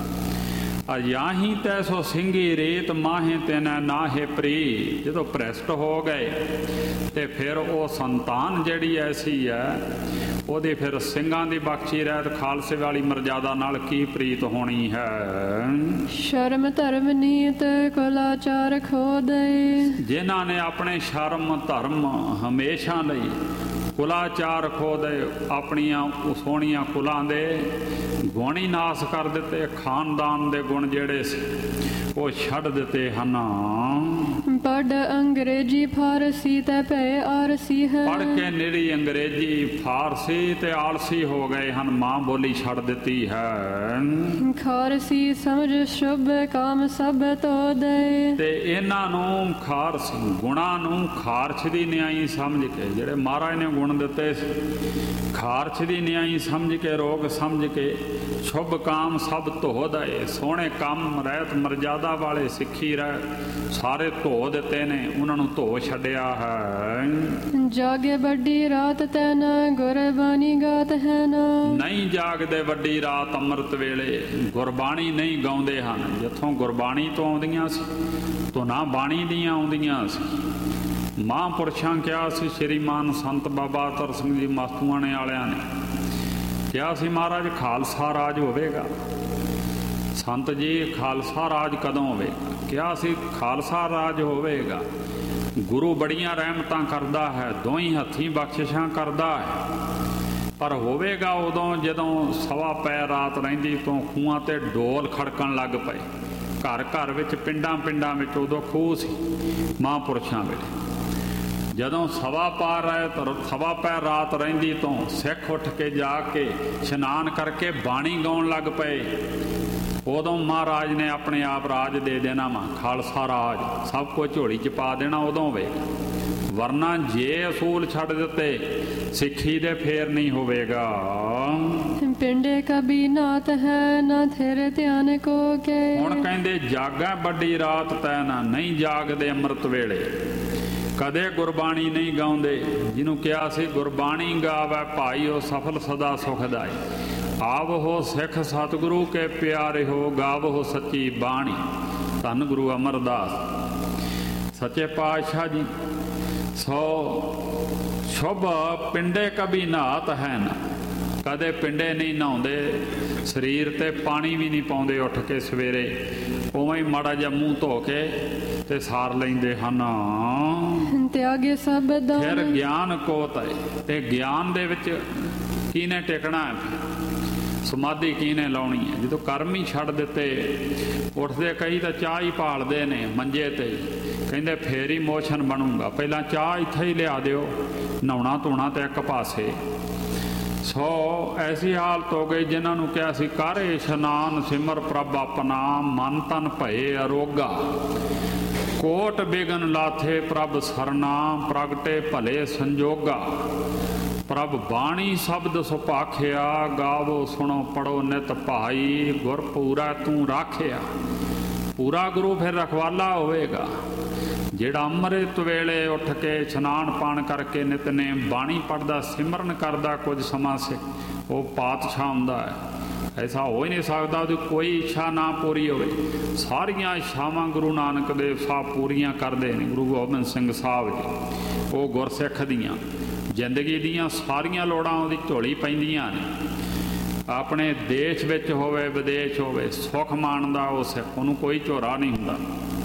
ਅਜਾਹੀ ਤੈਸੋ ਸਿੰਘੀ ਰੀਤ ਮਾਹੇ ਤੈਨਾ ਨਾਹੇ ਪ੍ਰੀ। ਜਦੋਂ ਭ੍ਰਿਸ਼ਟ ਹੋ ਗਏ ਤੇ ਫਿਰ ਉਹ ਸੰਤਾਨ ਜਿਹੜੀ ਐਸੀ ਹੈ ਉਹਦੇ ਫਿਰ ਸਿੰਘਾਂ ਦੀ ਬਖਸ਼ੀ ਰਹਿਤ ਖਾਲਸੇ ਵਾਲੀ ਮਰਜ਼ਾਦਾ ਨਾਲ ਕੀ ਪ੍ਰੀਤ ਹੋਣੀ ਹੈ। ਸ਼ਰਮ ਧਰਮ ਨੀਤ ਕੁਲਾਚਾਰ ਖੋ ਦਏ। ਜਿਨ੍ਹਾਂ ਨੇ ਆਪਣੇ ਸ਼ਰਮ ਧਰਮ ਹਮੇਸ਼ਾ ਲਈ ਕੁਲਾਚਾਰ ਖੋ ਦੇ ਆਪਣੀਆਂ ਸੋਹਣੀਆਂ ਕੁਲਾਂ ਦੇ ਗੁਣ ਹੀ ਨਾਸ ਕਰ ਦਿੱਤੇ। ਖਾਨਦਾਨ ਦੇ ਗੁਣ ਜਿਹੜੇ ਸੀ ਉਹ ਛੱਡ ਦਿੱਤੇ ਹਨ। ਪੜ੍ਹ ਅੰਗਰੇਜ਼ੀ ਫਾਰਸੀ ਤੇ ਭੈ ਆਰਸੀ ਹੈ। ਪੜ੍ਹ ਕੇ ਨਿਰੀ ਅੰਗਰੇਜ਼ੀ ਫਾਰਸੀ ਤੇ ਆਲਸੀ ਹੋ ਗਏ ਹਨ, ਮਾਂ ਬੋਲੀ ਛੱਡ ਦਿੱਤੀ ਹੈ। ਖਾਰਸੀ ਸਮਝ ਸ਼ੁਭ ਕਾਮ ਸਭ ਤੋ ਦੇ। ਤੇ ਇਹਨਾਂ ਨੂੰ ਖਾਰਸ ਗੁਣਾਂ ਨੂੰ ਖਾਰਸ਼ ਦੀ ਨਿਆਈ ਸਮਝ ਕੇ, ਜਿਹੜੇ ਮਹਾਰਾਜ ਨੇ ਗੁਣ ਦਿੱਤੇ ਖਾਰਸ਼ ਦੀ ਨਿਆਈ ਸਮਝ ਕੇ, ਰੋਗ ਸਮਝ ਕੇ, ਸ਼ੁਭ ਕਾਮ ਸਭ ਧੋ ਦਏ। ਸੋਹਣੇ ਕੰਮ ਰਹਿਤ ਮਰਜ਼ਾਦਾ ਵਾਲੇ ਸਿੱਖੀ ਰਹਿ ਸਾਰੇ ਧੋ ਦਿੱਤੇ ਨੇ, ਉਹਨਾਂ ਨੂੰ ਧੋ ਛੱਡਿਆ ਹੈ। ਜਾਗੇ ਵੱਡੀ ਰਾਤ ਤੈਨ ਗੁਰਬਾਣੀ ਗਾਤ ਹੈ ਨਾ। ਨਹੀਂ ਜਾਗਦੇ ਵੱਡੀ ਰਾਤ ਅੰਮ੍ਰਿਤ ਵੇਲੇ, ਗੁਰਬਾਣੀ ਨਹੀਂ ਗਾਉਂਦੇ ਹਨ। ਜਿੱਥੋਂ ਗੁਰਬਾਣੀ ਤੋਂ ਆਉਂਦੀਆਂ ਸੀ ਧੁਨਾਂ ਬਾਣੀ ਦੀਆਂ ਆਉਂਦੀਆਂ ਸੀ। ਮਹਾਂਪੁਰਸ਼ਾਂ ਕਿਹਾ ਸੀ, ਸ਼੍ਰੀਮਾਨ ਸੰਤ ਬਾਬਾ ਅਤਰ ਸਿੰਘ ਜੀ ਮਸਤੂਆਣੇ ਵਾਲਿਆਂ ਨੇ ਕਿਹਾ ਸੀ ਮਹਾਰਾਜ ਖਾਲਸਾ ਰਾਜ ਹੋਵੇਗਾ। ਸੰਤ ਜੀ ਖਾਲਸਾ ਰਾਜ ਕਦੋਂ ਹੋਵੇਗਾ? ਕਿਹਾ ਸੀ ਖਾਲਸਾ ਰਾਜ ਹੋਵੇਗਾ, ਗੁਰੂ ਬੜੀਆਂ ਰਹਿਮਤਾਂ ਕਰਦਾ ਹੈ, ਦੋਹੀਂ ਹੱਥੀਂ ਬਖਸ਼ਿਸ਼ਾਂ ਕਰਦਾ ਹੈ, ਪਰ ਹੋਵੇਗਾ ਉਦੋਂ ਜਦੋਂ ਸਵਾ ਪੈ ਰਾਤ ਰਹਿੰਦੀ ਤੋਂ ਖੂਹਾਂ ਤੇ ਢੋਲ ਖੜਕਣ ਲੱਗ ਪਏ। ਘਰ ਘਰ ਵਿੱਚ ਪਿੰਡਾਂ ਪਿੰਡਾਂ ਵਿੱਚ ਉਦੋਂ ਖੂਹ ਸੀ ਮਹਾਂਪੁਰਸ਼ਾਂ ਵੇਲੇ। ਜਦੋਂ ਸਵਾ ਪਾ ਰਾਤ ਸਵਾ ਪੈ ਰਾਤ ਰਹਿੰਦੀ ਤੋਂ ਸਿੱਖ ਉੱਠ ਕੇ ਜਾ ਕੇ ਇਸ਼ਨਾਨ ਕਰਕੇ ਬਾਣੀ ਗਾਉਣ ਲੱਗ ਪਏ। ਉਦੋਂ ਮਹਾਰਾਜ ਨੇ ਆਪਣੇ ਆਪ ਰਾਜ ਦੇ ਦੇਣਾ ਵਾ, ਖਾਲਸਾ ਰਾਜ ਸਭ ਕੁਝ ਝੋਲੀ 'ਚ ਪਾ ਦੇਣਾ ਉਦੋਂ ਵੇ। ਵਰਨਾ ਜੇ ਅਸੂਲ ਛੱਡ ਦਿੱਤੇ ਸਿੱਖੀ ਦੇ ਫੇਰ ਨਹੀਂ ਹੋਵੇਗਾ। ਪਿੰਡੇ ਕਬੀ ਨਾਤ ਹੈ ਨਾ ਤੇਰੇ ਧਿਆਨ ਕੋ ਕੇ। ਹੁਣ ਕਹਿੰਦੇ ਜਾਗਾ ਵੱਡੀ ਰਾਤ ਤੈ ਨਾ, ਨਹੀਂ ਜਾਗਦੇ ਅੰਮ੍ਰਿਤ ਵੇਲੇ, ਕਦੇ ਗੁਰਬਾਣੀ ਨਹੀਂ ਗਾਉਂਦੇ। ਜਿਹਨੂੰ ਕਿਹਾ ਸੀ ਗੁਰਬਾਣੀ ਗਾਵੇ ਭਾਈ ਉਹ ਸਫਲ ਸਦਾ ਸੁਖਦਾਈ। ਆਵੋ ਸਿੱਖ ਸਤਿਗੁਰੂ ਕੇ ਪਿਆਰੇ ਹੋ, ਗਾਵੋ ਸੱਚੀ ਬਾਣੀ। ਧੰਨ ਗੁਰੂ ਅਮਰਦਾਸ ਸੱਚੇ ਪਾਤਸ਼ਾਹ ਜੀ। ਸੋ ਸ਼ੁਭ ਪਿੰਡੇ ਕਬੀ ਨਹਾਤ ਹੈ ਨਾ, ਕਦੇ ਪਿੰਡੇ ਨਹੀਂ ਨਹਾਉਂਦੇ, ਸਰੀਰ ਤੇ ਪਾਣੀ ਵੀ ਨਹੀਂ ਪਾਉਂਦੇ ਉੱਠ ਕੇ ਸਵੇਰੇ, ਉਵੇਂ ਹੀ ਮਾੜਾ ਜਿਹਾ ਮੂੰਹ ਧੋ ਕੇ ਤੇ ਸਾਰ ਲੈਂਦੇ ਹਨ। ਤਿਆਗੇ ਸਭ ਦਾਨ। ਫਿਰ ਗਿਆਨ ਕੋਤ ਹੈ, ਤੇ ਗਿਆਨ ਦੇ ਵਿੱਚ ਕਿਹਨੇ ਟਿਕਣਾ ਹੈ, ਸਮਾਧੀ ਕਿਹਨੇ ਲਾਉਣੀ ਹੈ। ਜਦੋਂ ਕਰਮ ਹੀ ਛੱਡ ਦਿੱਤੇ, ਉੱਠਦੇ ਕਈ ਤਾਂ ਚਾਹ ਹੀ ਭਾਲਦੇ ਨੇ ਮੰਜੇ ਤੇ, ਕਹਿੰਦੇ ਫੇਰ ਹੀ ਮੋਸ਼ਨ ਬਣੂਗਾ, ਪਹਿਲਾਂ ਚਾਹ ਇੱਥੇ ਹੀ ਲਿਆ ਦਿਓ, ਨਹਾਉਣਾ ਧੋਣਾ ਤੇ ਇੱਕ ਪਾਸੇ। ਸੋ ਐਸੀ ਹਾਲਤ ਹੋ ਗਈ ਜਿਨ੍ਹਾਂ ਨੂੰ ਕਿਹਾ ਸੀ ਕਰ ਇਸ਼ਨਾਨ ਸਿਮਰ ਪ੍ਰਭ ਆਪਣਾ, ਮਨ ਤਨ ਭਏ ਅਰੋਗਾ, ਕੋਟ ਬੇਗਨ ਲਾਥੇ ਪ੍ਰਭ ਸਰਨਾ, ਪ੍ਰਗਟੇ ਭਲੇ ਸੰਜੋਗਾ। ਪ੍ਰਭ ਬਾਣੀ ਸ਼ਬਦ ਸੁਭਾਖਿਆ, ਗਾਵੋ ਸੁਣੋ ਪੜੋ ਨਿਤ ਭਾਈ, ਗੁਰ ਪੂਰਾ ਤੂੰ ਰਾਖਿਆ। ਪੂਰਾ ਗੁਰੂ ਫਿਰ ਰਖਵਾਲਾ ਹੋਵੇਗਾ, ਜਿਹੜਾ ਅੰਮ੍ਰਿਤ ਵੇਲੇ ਉੱਠ ਕੇ ਇਸ਼ਨਾਨ ਪਾਣ ਕਰਕੇ ਨਿਤਨੇਮ ਬਾਣੀ ਪੜ੍ਹਦਾ, ਸਿਮਰਨ ਕਰਦਾ ਕੁਝ ਸਮਾਂ ਸੇ, ਉਹ ਪਾਤਸ਼ਾਹ ਹੁੰਦਾ ਹੈ। ਐਸਾ ਹੋ ਹੀ ਨਹੀਂ ਸਕਦਾ ਉਹਦੀ ਕੋਈ ਇੱਛਾ ਨਾ ਪੂਰੀ ਹੋਵੇ। ਸਾਰੀਆਂ ਇੱਛਾਵਾਂ ਗੁਰੂ ਨਾਨਕ ਦੇਵ ਸਾਹਿਬ ਪੂਰੀਆਂ ਕਰਦੇ ਨੇ। ਗੁਰੂ ਗੋਬਿੰਦ ਸਿੰਘ ਸਾਹਿਬ ਜੀ ਉਹ ਗੁਰਸਿੱਖ ਦੀਆਂ ਜ਼ਿੰਦਗੀ ਦੀਆਂ ਸਾਰੀਆਂ ਲੋੜਾਂ ਉਹਦੀ ਝੋਲੀ ਪੈਂਦੀਆਂ ਨੇ। ਆਪਣੇ ਦੇਸ਼ ਵਿੱਚ ਹੋਵੇ ਵਿਦੇਸ਼ ਹੋਵੇ, ਸੁੱਖ ਮਾਣਦਾ ਉਹ ਸਿੱਖ, ਉਹਨੂੰ ਕੋਈ ਝੋਰਾ ਨਹੀਂ ਹੁੰਦਾ।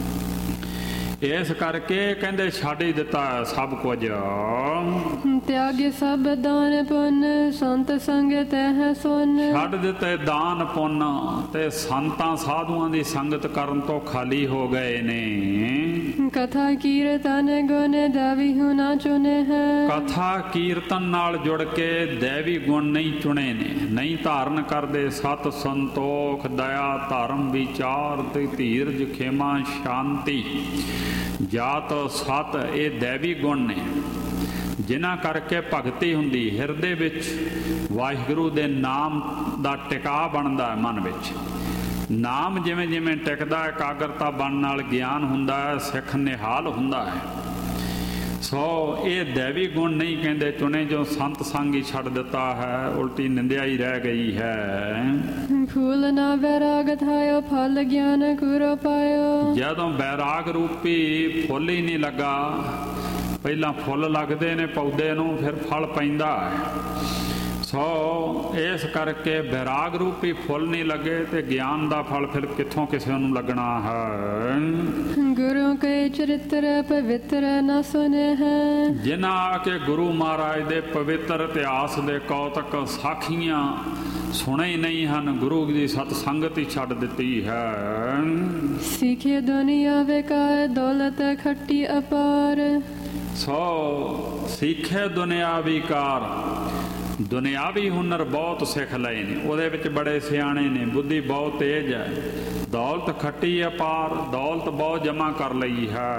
ਇਸ ਕਰਕੇ ਕਹਿੰਦੇ ਛੱਡ ਹੀ ਦਿੱਤਾ ਸਭ ਕੁਝ। ਤਿਆਗੇ ਸਭ ਦਾਨ ਪੁੰਨ, ਸੰਤ ਸੰਗ ਤਹਿ ਸੁਨ। ਛੱਡ ਦਿੱਤੇ ਦਾਨ ਪੁੰਨ ਤੇ ਸੰਤਾਂ ਸਾਧੂਆਂ ਦੀ ਸੰਗਤ ਕਰਨ ਤੋਂ ਖਾਲੀ ਹੋ ਗਏ ਨੇ। ਕਥਾ ਕੀਰਤਨ ਗੁਣ ਦੇਵੀ ਹੁਣਾ ਚੁਣੇ ਹੈ। ਕਥਾ ਕੀਰਤਨ ਨਾਲ ਜੁੜ ਕੇ ਦੇਵੀ ਗੁਣ ਨਹੀਂ ਚੁਣੇ ਨੇ, ਨਹੀਂ ਧਾਰਨ ਕਰਦੇ। ਸਤ ਸੰਤੋਖ ਦਇਆ ਧਰਮ ਵਿਚਾਰ ਤੇ ਧੀਰਜ ਖੇਮਾ ਸ਼ਾਂਤੀ ਜਾਤ ਸਤ, ਇਹ ਦੇਵੀ ਗੁਣ ਨੇ ਜਿਨ੍ਹਾਂ ਕਰਕੇ ਭਗਤੀ ਹੁੰਦੀ, ਹਿਰਦੇ ਵਿੱਚ ਵਾਹਿਗੁਰੂ ਦੇ ਨਾਮ ਦਾ ਟਿਕਾ ਬਣਦਾ ਹੈ। ਮਨ ਵਿੱਚ ਨਾਮ ਜਿਵੇਂ ਜਿਵੇਂ ਟਿਕਦਾ, ਇਕਾਗਰਤਾ ਬਣਨ ਨਾਲ ਗਿਆਨ ਹੁੰਦਾ ਹੈ, ਸਿੱਖ ਨਿਹਾਲ ਹੁੰਦਾ ਹੈ। ਸੋ ਇਹ ਦੈਵੀ ਗੁਣ ਨਹੀਂ ਕਹਿੰਦੇ ਚੁਣੇ ਜੋ ਸੰਤ ਸੰਗ ਹੀ ਛੱਡ ਦਿੱਤਾ ਹੈ, ਉਲਟੀ ਨਿੰਦਿਆ ਹੀ ਰਹਿ ਗਈ ਹੈ। ਫੂਲ ਨਾ ਵੈਰਾਗ ਥਾਇਓ ਫਲ ਗਿਆਨ ਗੁਰੂ ਪਾਇਓ। ਜਦੋਂ ਵੈਰਾਗ ਰੂਪੀ ਫੁੱਲ ਹੀ ਨਹੀਂ ਲੱਗਾ, ਪਹਿਲਾਂ ਫੁੱਲ ਲੱਗਦੇ ਨੇ ਪੌਦੇ ਨੂੰ, ਫਿਰ ਫਲ ਪੈਂਦਾ ਹੈ। ਸੋ ਇਸ ਕਰਕੇ ਵੈਰਾਗ ਰੂਪੀ ਫੁੱਲ ਨਹੀਂ ਲੱਗੇ ਤੇ ਗਿਆਨ ਦਾ ਫਲ ਫਿਰ ਕਿੱਥੋਂ ਕਿਸੇ ਨੂੰ ਲੱਗਣਾ ਹੈ। ਗੁਰੂ ਕੇ ਚਰਿੱਤਰ ਪਵਿੱਤਰ ਨਾ ਸੁਨੇ ਹੈ। ਜਿਨ੍ਹਾਂ ਆ ਕੇ ਗੁਰੂ ਮਹਾਰਾਜ ਦੇ ਪਵਿੱਤਰ ਇਤਿਹਾਸ ਦੇ ਕੌਤਕ ਸਾਖੀਆਂ ਸੁਣੇ ਹੀ ਨਹੀਂ ਹਨ, ਗੁਰੂ ਦੀ ਸਤ ਸੰਗਤ ਹੀ ਛੱਡ ਦਿੱਤੀ ਹੈ। ਸਿੱਖੇ ਦੁਨੀਆ ਵਿਕਾਰ ਦੌਲਤ ਖੱਟੀ ਅਪਾਰ। ਸੋ ਸਿੱਖੇ ਦੁਨੀਆ ਵਿਕਾਰ, ਦੁਨਿਆਵੀ ਹੁਨਰ ਬਹੁਤ ਸਿੱਖ ਲਏ ਨੇ, ਉਹਦੇ ਵਿੱਚ ਬੜੇ ਸਿਆਣੇ ਨੇ, ਬੁੱਧੀ ਬਹੁਤ ਤੇਜ਼ ਹੈ। ਦੌਲਤ ਖੱਟੀ ਅਪਾਰ, ਦੌਲਤ ਬਹੁਤ ਜਮਾ ਕਰ ਲਈ ਹੈ।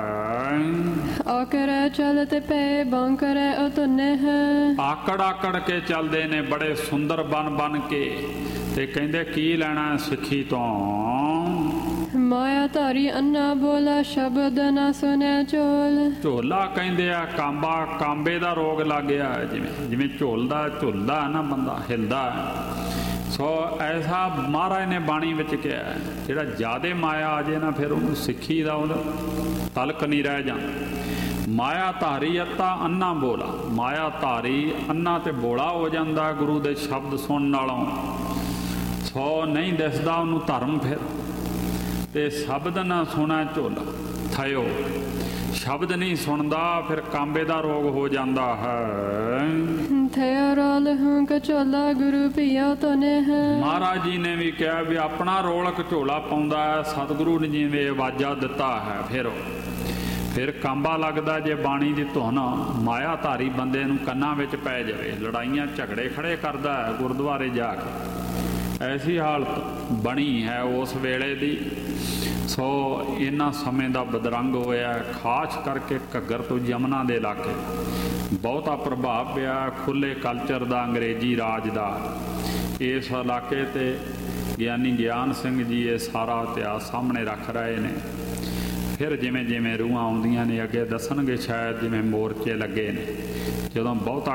ਆਕੜੈ ਚਲਤ ਪੈ ਬਾਂਕਰੈ ਉਤਨੇ ਹੈ। ਆਕੜ ਆਕੜ ਕੇ ਚੱਲਦੇ ਨੇ ਬੜੇ ਸੁੰਦਰ ਬਨ ਬਨ ਕੇ, ਤੇ ਕਹਿੰਦੇ ਕੀ ਲੈਣਾ ਸਿੱਖੀ ਤੋਂ। ਮਾਇਆ ਧਾਰੀ ਅੰਨਾ ਬੋਲਾ ਸ਼ਬਦ ਨਾ ਸੁਨੈ ਚੋਲ। ਝੋਲਾ ਕਹਿੰਦੇ ਆ ਕਾਂਬਾ, ਕਾਂਬੇ ਦਾ ਰੋਗ ਲੱਗ ਗਿਆ, ਜਿਵੇਂ ਜਿਵੇਂ ਝੋਲਦਾ ਝੁੱਲਦਾ ਨਾ ਬੰਦਾ ਹਿਲਦਾ। ਸੋ ਐਸਾ ਮਹਾਰਾਜ ਨੇ ਬਾਣੀ ਵਿੱਚ ਕਿਹਾ, ਜਿਹੜਾ ਜ਼ਿਆਦੇ ਮਾਇਆ ਆ ਜੇ ਨਾ ਫਿਰ ਉਹਨੂੰ ਸਿੱਖੀ ਦਾ ਉਹਦਾ ਤਲਕ ਨਹੀਂ ਰਹਿ ਜਾਂਦਾ। ਮਾਇਆ ਧਾਰੀ ਅੱਤਾ ਅੰਨਾ ਬੋਲਾ, ਮਾਇਆ ਧਾਰੀ ਅੰਨਾ ਤੇ ਬੋਲਾ ਹੋ ਜਾਂਦਾ ਗੁਰੂ ਦੇ ਸ਼ਬਦ ਸੁਣਨ ਨਾਲੋਂ। ਸੋ ਨਹੀਂ ਦਿਸਦਾ ਉਹਨੂੰ ਧਰਮ, ਫਿਰ ਤੇ ਸ਼ਬਦ ਨਾ ਸੁਣਾ ਝੋਲਾ ਥਾਇਓ, ਸ਼ਬਦ ਨਹੀਂ ਸੁਣਦਾ ਫਿਰ ਕਾਂਬੇ ਦਾ ਰੋਗ ਹੋ ਜਾਂਦਾ ਹੈ। ਥਿਆ ਰੋਲ ਹੂੰ ਕਚੋਲਾ ਗੁਰੂ ਪਿਆ ਤੋਨੇ ਹੈ। ਮਹਾਰਾਜ ਜੀ ਨੇ ਵੀ ਕਿਹਾ ਵੀ ਆਪਣਾ ਰੋਲ ਕਚੋਲਾ ਪਾਉਂਦਾ ਹੈ, ਸਤਿਗੁਰੂ ਨੇ ਜਿਵੇਂ ਆਵਾਜ਼ਾਂ ਦਿੱਤਾ ਹੈ, ਫਿਰ ਫਿਰ ਕਾਂਬਾ ਲੱਗਦਾ ਜੇ ਬਾਣੀ ਦੀ ਧੁਨ ਮਾਇਆ ਧਾਰੀ ਬੰਦੇ ਨੂੰ ਕੰਨਾਂ ਵਿੱਚ ਪੈ ਜਾਵੇ, ਲੜਾਈਆਂ ਝਗੜੇ ਖੜੇ ਕਰਦਾ ਹੈ ਗੁਰਦੁਆਰੇ ਜਾ ਕੇ। ਐਸੀ ਹਾਲਤ ਬਣੀ ਹੈ ਉਸ ਵੇਲੇ ਦੀ। ਸੋ ਇਹਨਾਂ ਸਮੇਂ ਦਾ ਬਦਰੰਗ ਹੋਇਆ, ਖਾਸ ਕਰਕੇ ਘੱਗਰ ਤੋਂ ਯਮਨਾ ਦੇ ਇਲਾਕੇ ਬਹੁਤਾ ਪ੍ਰਭਾਵ ਪਿਆ ਖੁੱਲੇ ਕਲਚਰ ਦਾ, ਅੰਗਰੇਜ਼ੀ ਰਾਜ ਦਾ। ਇਸ ਇਲਾਕੇ ਤੇ ਗਿਆਨੀ ਗਿਆਨ ਸਿੰਘ ਜੀ ਇਹ ਸਾਰਾ ਇਤਿਹਾਸ ਸਾਹਮਣੇ ਰੱਖ ਰਹੇ ਨੇ। ਫਿਰ ਜਿਵੇਂ ਜਿਵੇਂ ਰੂਹਾਂ ਆਉਂਦੀਆਂ ਨੇ ਅੱਗੇ ਦੱਸਣਗੇ, ਸ਼ਾਇਦ ਜਿਵੇਂ ਮੋਰਚੇ ਲੱਗੇ ਨੇ, ਜਦੋਂ ਬਹੁਤਾ